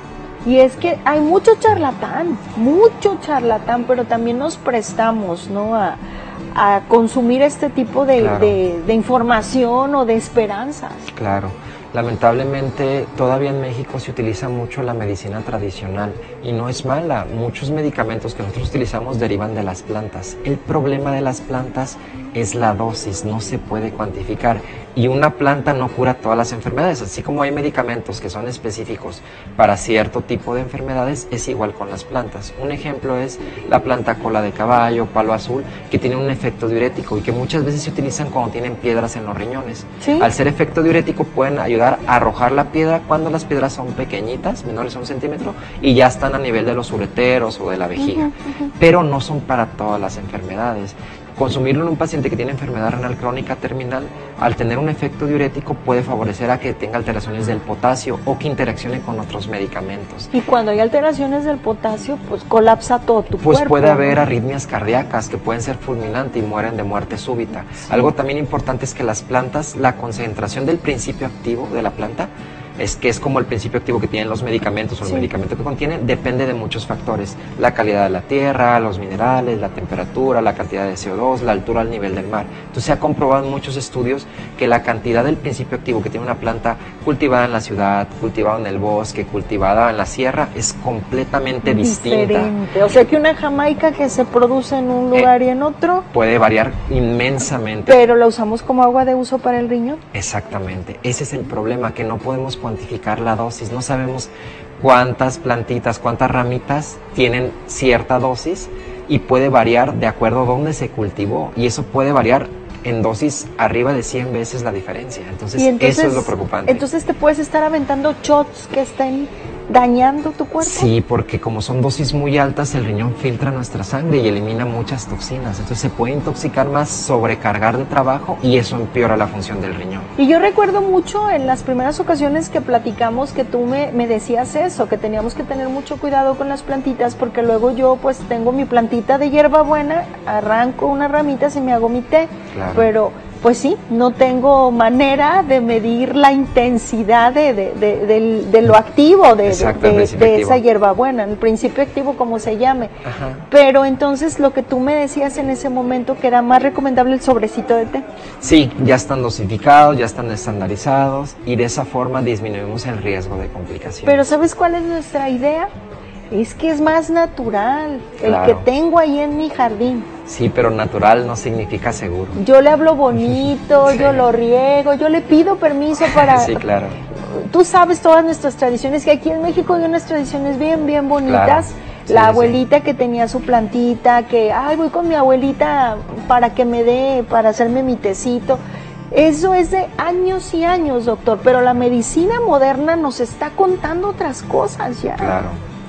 Y es que hay mucho charlatán, mucho charlatán, pero también nos prestamos, ¿no?, a, a consumir este tipo de, claro. de, de información o de esperanzas. Claro. Lamentablemente todavía en México se utiliza mucho la medicina tradicional y no es mala. Muchos medicamentos que nosotros utilizamos derivan de las plantas. El problema de las plantas es la dosis, no se puede cuantificar y una planta no cura todas las enfermedades. Así como hay medicamentos que son específicos para cierto tipo de enfermedades, es igual con las plantas. Un ejemplo es la planta cola de caballo, palo azul, que tiene un efecto diurético y que muchas veces se utilizan cuando tienen piedras en los riñones. ¿Sí? Al ser efecto diurético pueden ayudar a arrojar la piedra cuando las piedras son pequeñitas, menores a un centímetro, y ya están a nivel de los ureteros o de la vejiga. Uh-huh, uh-huh. Pero no son para todas las enfermedades. Consumirlo en un paciente que tiene enfermedad renal crónica terminal, al tener un efecto diurético, puede favorecer a que tenga alteraciones del potasio o que interaccione con otros medicamentos. Y cuando hay alteraciones del potasio, pues colapsa todo tu pues cuerpo. Pues puede haber arritmias cardíacas que pueden ser fulminantes y mueren de muerte súbita. Sí. Algo también importante es que las plantas, la concentración del principio activo de la planta, es que es como el principio activo que tienen los medicamentos o el sí. medicamento que contienen, depende de muchos factores: la calidad de la tierra, los minerales, la temperatura, la cantidad de C O dos, la altura al nivel del mar. Entonces se ha comprobado en muchos estudios que la cantidad del principio activo que tiene una planta cultivada en la ciudad, cultivada en el bosque, cultivada en la sierra, es completamente diferente. distinta. O sea que una jamaica que se produce en un lugar eh, y en otro puede variar inmensamente. Pero la usamos como agua de uso para el riñón. Exactamente, ese es el problema, que no podemos cuantificar la dosis, no sabemos cuántas plantitas, cuántas ramitas tienen cierta dosis y puede variar de acuerdo a dónde se cultivó y eso puede variar en dosis arriba de cien veces la diferencia, entonces, entonces eso es lo preocupante. Entonces te puedes estar aventando shots que estén dañando tu cuerpo. Sí, porque como son dosis muy altas, el riñón filtra nuestra sangre y elimina muchas toxinas, entonces se puede intoxicar más, sobrecargar de trabajo y eso empeora la función del riñón. Y yo recuerdo mucho en las primeras ocasiones que platicamos que tú me, me decías eso, que teníamos que tener mucho cuidado con las plantitas porque luego yo pues tengo mi plantita de hierbabuena, arranco unas ramitas y me hago mi té, claro. Pero pues sí, no tengo manera de medir la intensidad de, de, de, de, de lo activo de, Exacto, de, de, de de esa hierbabuena, el principio activo como se llame. Ajá. Pero entonces lo que tú me decías en ese momento que era más recomendable el sobrecito de té. Sí, ya están dosificados, ya están estandarizados y de esa forma disminuimos el riesgo de complicaciones. Pero ¿sabes cuál es nuestra idea? Es que es más natural, claro. El que tengo ahí en mi jardín. Sí, pero natural no significa seguro. Yo le hablo bonito, sí. Yo lo riego, yo le pido permiso para... Sí, claro. Tú sabes todas nuestras tradiciones, que aquí en México hay unas tradiciones bien, bien bonitas. Claro. Sí, la sí, abuelita sí. que tenía su plantita, que, ay, voy con mi abuelita para que me dé, para hacerme mi tecito. Eso es de años y años, doctor, pero la medicina moderna nos está contando otras cosas ya. Claro.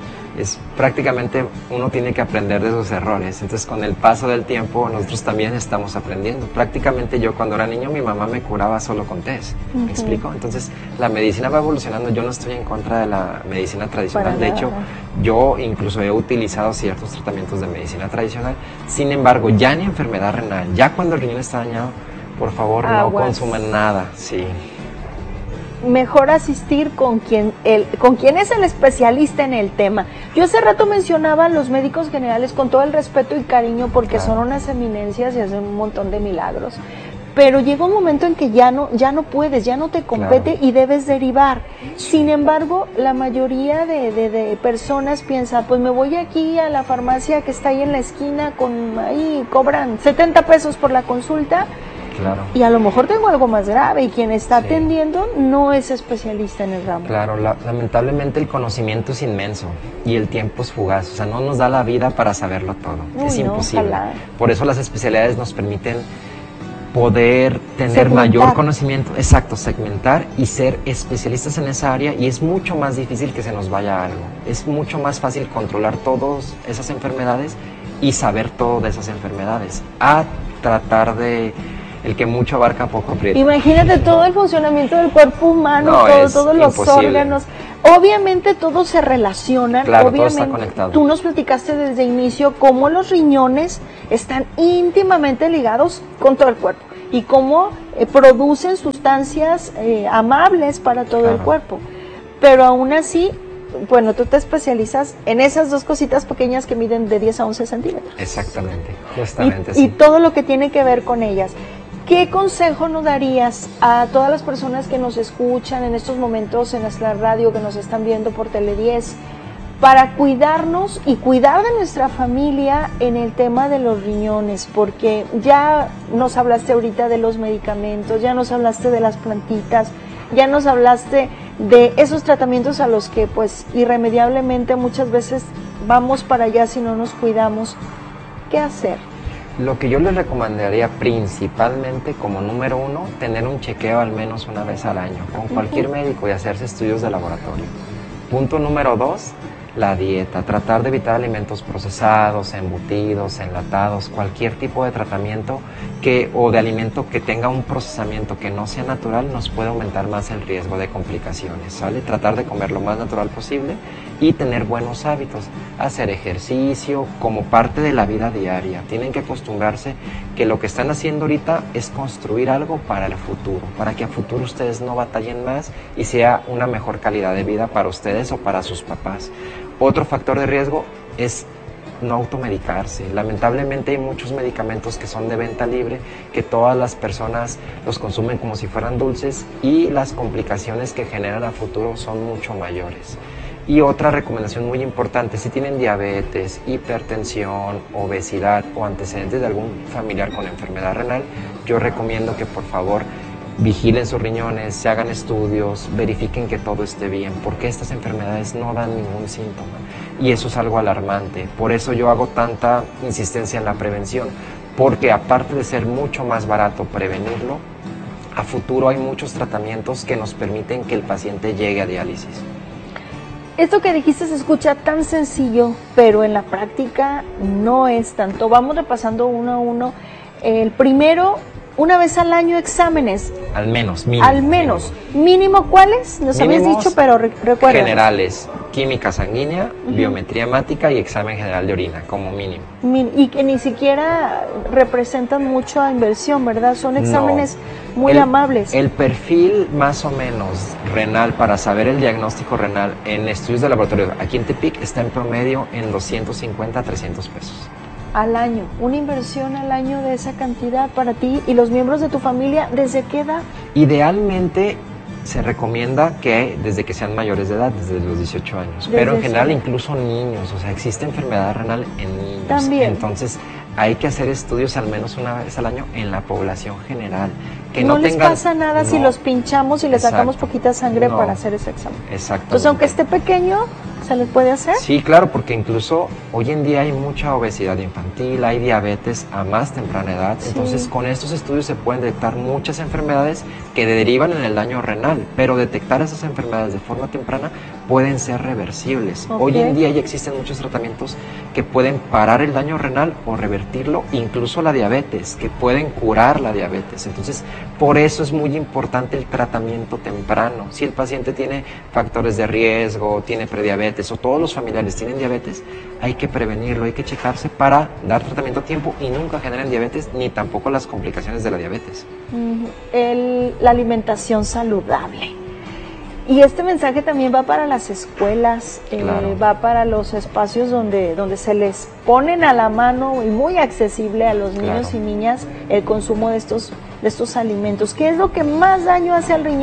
Es prácticamente uno tiene que aprender de sus errores, entonces con el paso del tiempo nosotros también estamos aprendiendo. Prácticamente yo cuando era niño mi mamá me curaba solo con test, ¿me uh-huh. explico? Entonces la medicina va evolucionando, yo no estoy en contra de la medicina tradicional, Para de nada. hecho yo incluso he utilizado ciertos tratamientos de medicina tradicional, sin embargo ya en enfermedad renal, ya cuando el riñón está dañado, por favor Aguas. no consuman nada, sí. Mejor asistir con quien, el, con quien es el especialista en el tema. Yo hace rato mencionaba a los médicos generales con todo el respeto y cariño porque claro. Son unas eminencias y hacen un montón de milagros. Pero llega un momento en que ya no, ya no puedes, ya no te compete claro. Y debes derivar. Sin embargo, la mayoría de, de, de personas piensa, pues me voy aquí a la farmacia que está ahí en la esquina, con ahí cobran setenta pesos por la consulta. Claro. Y a lo mejor tengo algo más grave y quien está sí. atendiendo no es especialista en el ramo. Claro, la, lamentablemente el conocimiento es inmenso y el tiempo es fugaz, o sea, no nos da la vida para saberlo todo, Uy, es imposible. No, por eso las especialidades nos permiten poder tener segmentar. mayor conocimiento, exacto, segmentar y ser especialistas en esa área, y es mucho más difícil que se nos vaya algo, es mucho más fácil controlar todas esas enfermedades y saber todo de esas enfermedades, a tratar de el que mucho abarca poco aprieta. Imagínate todo el funcionamiento del cuerpo humano, no, todo, todos los imposible. órganos, obviamente todos se relacionan, claro, obviamente todo está conectado. Tú nos platicaste desde el inicio cómo los riñones están íntimamente ligados con todo el cuerpo y cómo eh, producen sustancias eh, amables para todo claro. el cuerpo, pero aún así, bueno, tú te especializas en esas dos cositas pequeñas que miden de diez a once centímetros. Exactamente, justamente y, sí. y todo lo que tiene que ver con ellas. ¿Qué consejo nos darías a todas las personas que nos escuchan en estos momentos en nuestra radio, que nos están viendo por Tele diez, para cuidarnos y cuidar de nuestra familia en el tema de los riñones? Porque ya nos hablaste ahorita de los medicamentos, ya nos hablaste de las plantitas, ya nos hablaste de esos tratamientos a los que pues irremediablemente muchas veces vamos para allá si no nos cuidamos. ¿Qué hacer? Lo que yo les recomendaría principalmente como número uno, tener un chequeo al menos una vez al año con cualquier uh-huh. médico y hacerse estudios de laboratorio. Punto número dos, la dieta, tratar de evitar alimentos procesados, embutidos, enlatados, cualquier tipo de tratamiento que, o de alimento que tenga un procesamiento que no sea natural nos puede aumentar más el riesgo de complicaciones, ¿sale? Tratar de comer lo más natural posible y tener buenos hábitos, hacer ejercicio como parte de la vida diaria. Tienen que acostumbrarse que lo que están haciendo ahorita es construir algo para el futuro, para que a futuro ustedes no batallen más y sea una mejor calidad de vida para ustedes o para sus papás. Otro factor de riesgo es no automedicarse. Lamentablemente hay muchos medicamentos que son de venta libre, que todas las personas los consumen como si fueran dulces y las complicaciones que generan a futuro son mucho mayores. Y otra recomendación muy importante, si tienen diabetes, hipertensión, obesidad o antecedentes de algún familiar con enfermedad renal, yo recomiendo que por favor vigilen sus riñones, se hagan estudios, verifiquen que todo esté bien, porque estas enfermedades no dan ningún síntoma y eso es algo alarmante. Por eso yo hago tanta insistencia en la prevención, porque aparte de ser mucho más barato prevenirlo, a futuro hay muchos tratamientos que nos permiten que el paciente llegue a diálisis. Esto que dijiste se escucha tan sencillo, pero en la práctica no es tanto. Vamos repasando uno a uno. El primero, una vez al año exámenes. Al menos, mínimo. Al menos. ¿Mínimo, ¿Mínimo cuáles? Nos habías dicho, pero re recuerda. Generales, química sanguínea, uh-huh. biometría hemática y examen general de orina, como mínimo. Min y que ni siquiera representan mucha inversión, ¿verdad? Son exámenes no. muy el, amables. El perfil más o menos renal para saber el diagnóstico renal en estudios de laboratorio aquí en Tepic está en promedio en doscientos cincuenta a trescientos pesos. Al año, una inversión al año de esa cantidad para ti y los miembros de tu familia, ¿desde qué edad? Idealmente se recomienda que desde que sean mayores de edad, desde los dieciocho años, desde pero en general ese... incluso niños, o sea, existe enfermedad renal en niños. También. Entonces hay que hacer estudios al menos una vez al año en la población general. Que no, no les tengan... pasa nada no. si los pinchamos y les Exacto. sacamos poquita sangre no. para hacer ese examen. Exacto. Entonces, aunque esté pequeño, ¿se les puede hacer? Sí, claro, porque incluso hoy en día hay mucha obesidad infantil, hay diabetes a más temprana edad, sí. entonces con estos estudios se pueden detectar muchas enfermedades que derivan en el daño renal, pero detectar esas enfermedades de forma temprana pueden ser reversibles. Okay. Hoy en día ya existen muchos tratamientos que pueden parar el daño renal o revertirlo, incluso la diabetes, que pueden curar la diabetes. Entonces, por eso es muy importante el tratamiento temprano. Si el paciente tiene factores de riesgo, tiene prediabetes o todos los familiares tienen diabetes, hay que prevenirlo, hay que checarse para dar tratamiento a tiempo y nunca generen diabetes ni tampoco las complicaciones de la diabetes. El, la alimentación saludable. Y este mensaje también va para las escuelas, claro. eh, va para los espacios donde, donde se les ponen a la mano y muy accesible a los niños claro. y niñas el consumo de estos, de estos alimentos. ¿Qué es lo que más daño hace al riñón?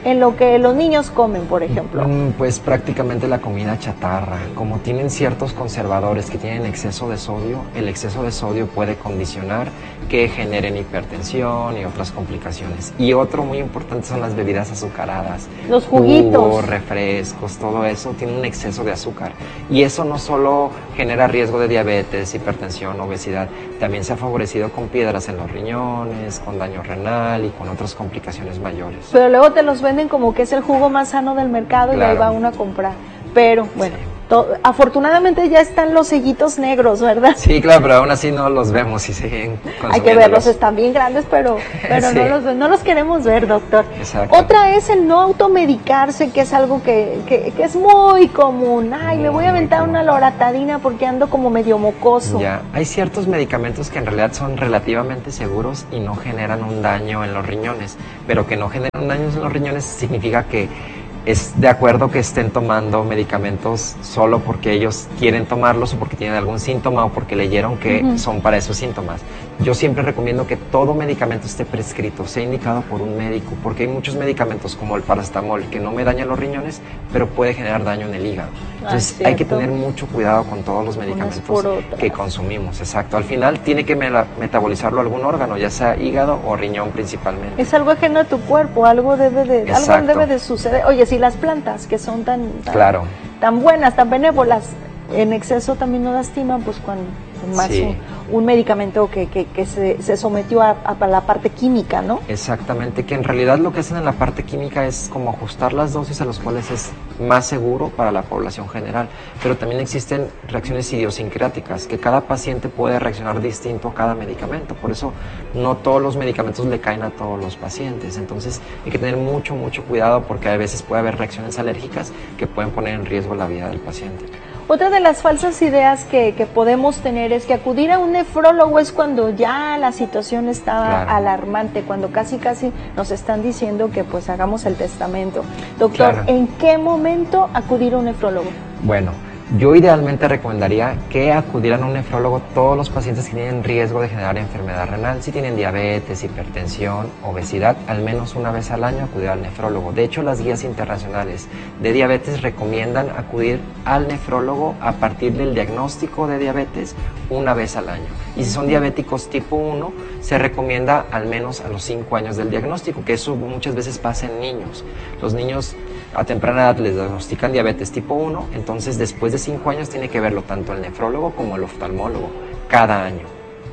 en lo que los niños comen, por ejemplo? Mm, pues prácticamente la comida chatarra. Como tienen ciertos conservadores que tienen exceso de sodio, el exceso de sodio puede condicionar que generen hipertensión y otras complicaciones. Y otro muy importante son las bebidas azucaradas. Los juguitos. Jugos, refrescos, todo eso tiene un exceso de azúcar. Y eso no solo genera riesgo de diabetes, hipertensión, obesidad, también se ha favorecido con piedras en los riñones, con daño renal y con otras complicaciones mayores. Pero luego te los venden como que es el jugo más sano del mercado, claro, y ahí va uno a comprar. Pero bueno, sí. to, afortunadamente ya están los sellitos negros, ¿verdad? Sí, claro, pero aún así no los vemos y siguen consumiéndolos. Hay que verlos, están bien grandes, pero, pero sí. no, los, no los queremos ver, doctor. Exacto. Otra es el no automedicarse, que es algo que, que, que es muy común. Ay, muy, me voy a aventar una loratadina porque ando como medio mocoso. Ya, hay ciertos medicamentos que en realidad son relativamente seguros y no generan un daño en los riñones, pero que no generan un daño en los riñones significa que es de acuerdo que estén tomando medicamentos solo porque ellos quieren tomarlos o porque tienen algún síntoma o porque leyeron que uh-huh. son para esos síntomas. Yo siempre recomiendo que todo medicamento esté prescrito, sea indicado por un médico, porque hay muchos medicamentos como el paracetamol que no me dañan los riñones, pero puede generar daño en el hígado. Entonces ah, hay que tener mucho cuidado con todos los medicamentos que consumimos. Exacto. Al final tiene que metabolizarlo algún órgano, ya sea hígado o riñón principalmente. Es algo ajeno a tu cuerpo, algo debe de, algo debe de suceder. Oye, si las plantas que son tan, tan, claro. tan buenas, tan benévolas, en exceso también no lastiman, pues cuando más sí. un, un medicamento que, que, que se, se sometió a, a la parte química, ¿no? Exactamente, que en realidad lo que hacen en la parte química es como ajustar las dosis a las cuales es más seguro para la población general, pero también existen reacciones idiosincráticas, que cada paciente puede reaccionar distinto a cada medicamento, por eso no todos los medicamentos le caen a todos los pacientes, entonces hay que tener mucho, mucho cuidado porque a veces puede haber reacciones alérgicas que pueden poner en riesgo la vida del paciente. Otra de las falsas ideas que, que podemos tener es que acudir a un nefrólogo es cuando ya la situación está claro. alarmante, cuando casi casi nos están diciendo que pues hagamos el testamento. Doctor, claro. ¿en qué momento acudir a un nefrólogo? Bueno, yo idealmente recomendaría que acudieran a un nefrólogo todos los pacientes que tienen riesgo de generar enfermedad renal. Si tienen diabetes, hipertensión, obesidad, al menos una vez al año acudir al nefrólogo. De hecho, las guías internacionales de diabetes recomiendan acudir al nefrólogo a partir del diagnóstico de diabetes una vez al año. Y si son diabéticos tipo uno, se recomienda al menos a los cinco años del diagnóstico, que eso muchas veces pasa en niños. Los niños a temprana edad les diagnostican diabetes tipo uno, entonces después de cinco años tiene que verlo tanto el nefrólogo como el oftalmólogo, cada año.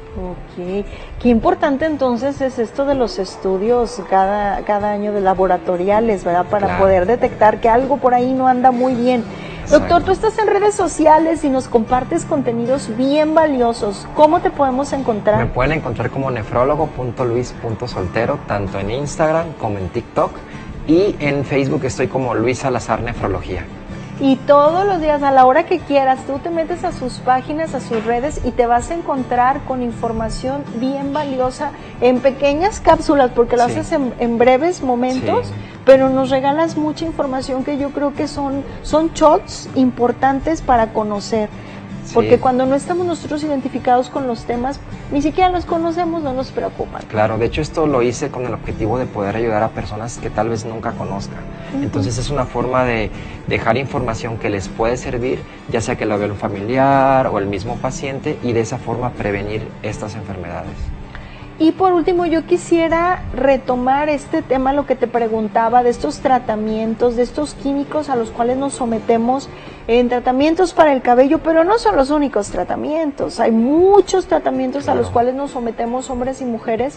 Ok, qué importante entonces es esto de los estudios cada, cada año de laboratoriales, ¿verdad? Para claro. poder detectar que algo por ahí no anda muy bien. Exacto. Doctor, tú estás en redes sociales y nos compartes contenidos bien valiosos. ¿Cómo te podemos encontrar? Me pueden encontrar como nefrólogo punto luis punto soltero, tanto en Instagram como en TikTok. Y en Facebook estoy como Luis Salazar Nefrología. Y todos los días, a la hora que quieras, tú te metes a sus páginas, a sus redes y te vas a encontrar con información bien valiosa en pequeñas cápsulas, porque lo sí. haces en, en breves momentos, sí. pero nos regalas mucha información que yo creo que son, son shots importantes para conocer. Porque sí. cuando no estamos nosotros identificados con los temas, ni siquiera los conocemos, no nos preocupan. Claro, de hecho esto lo hice con el objetivo de poder ayudar a personas que tal vez nunca conozcan. Uh-huh. Entonces es una forma de dejar información que les puede servir, ya sea que lo vea un familiar o el mismo paciente, y de esa forma prevenir estas enfermedades. Y por último, yo quisiera retomar este tema, lo que te preguntaba, de estos tratamientos, de estos químicos a los cuales nos sometemos en tratamientos para el cabello, pero no son los únicos tratamientos. Hay muchos tratamientos claro. a los cuales nos sometemos hombres y mujeres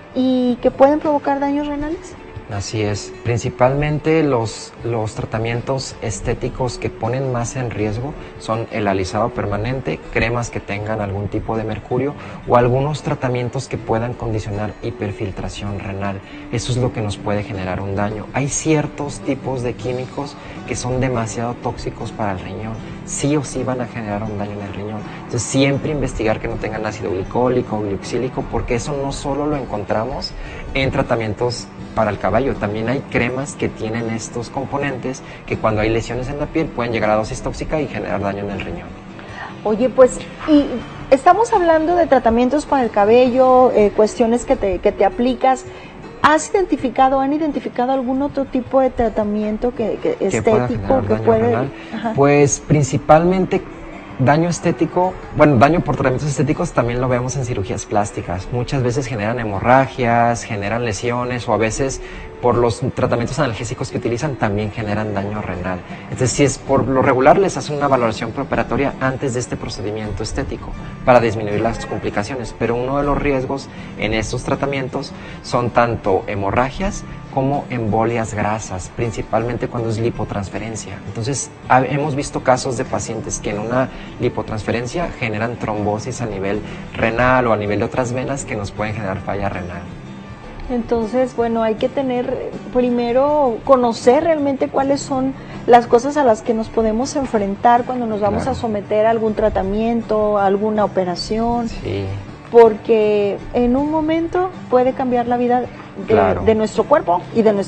y que pueden provocar daños renales. Así es, principalmente los, los tratamientos estéticos que ponen más en riesgo son el alisado permanente, cremas que tengan algún tipo de mercurio o algunos tratamientos que puedan condicionar hiperfiltración renal. Eso es lo que nos puede generar un daño. Hay ciertos tipos de químicos que son demasiado tóxicos para el riñón, sí o sí van a generar un daño en el riñón. Entonces siempre investigar que no tengan ácido glicólico o glioxílico, porque eso no solo lo encontramos en tratamientos para el cabello, también hay cremas que tienen estos componentes que cuando hay lesiones en la piel pueden llegar a dosis tóxica y generar daño en el riñón. Oye, pues, y estamos hablando de tratamientos para el cabello, eh, cuestiones que te, que te aplicas, ¿Has identificado, han identificado algún otro tipo de tratamiento que, que que estético que puede? Ajá. Pues principalmente daño estético, bueno, daño por tratamientos estéticos también lo vemos en cirugías plásticas. Muchas veces generan hemorragias, generan lesiones o a veces por los tratamientos analgésicos que utilizan también generan daño renal. Entonces, si es por lo regular les hacen una valoración preoperatoria antes de este procedimiento estético para disminuir las complicaciones, pero uno de los riesgos en estos tratamientos son tanto hemorragias como embolias grasas, principalmente cuando es lipotransferencia. Entonces, ha, hemos visto casos de pacientes que en una lipotransferencia generan trombosis a nivel renal o a nivel de otras venas que nos pueden generar falla renal. Entonces, bueno, hay que tener, primero, conocer realmente cuáles son las cosas a las que nos podemos enfrentar cuando nos vamos claro. a someter a algún tratamiento, a alguna operación. Sí. Porque en un momento puede cambiar la vida de, claro. de nuestro cuerpo y de nuestro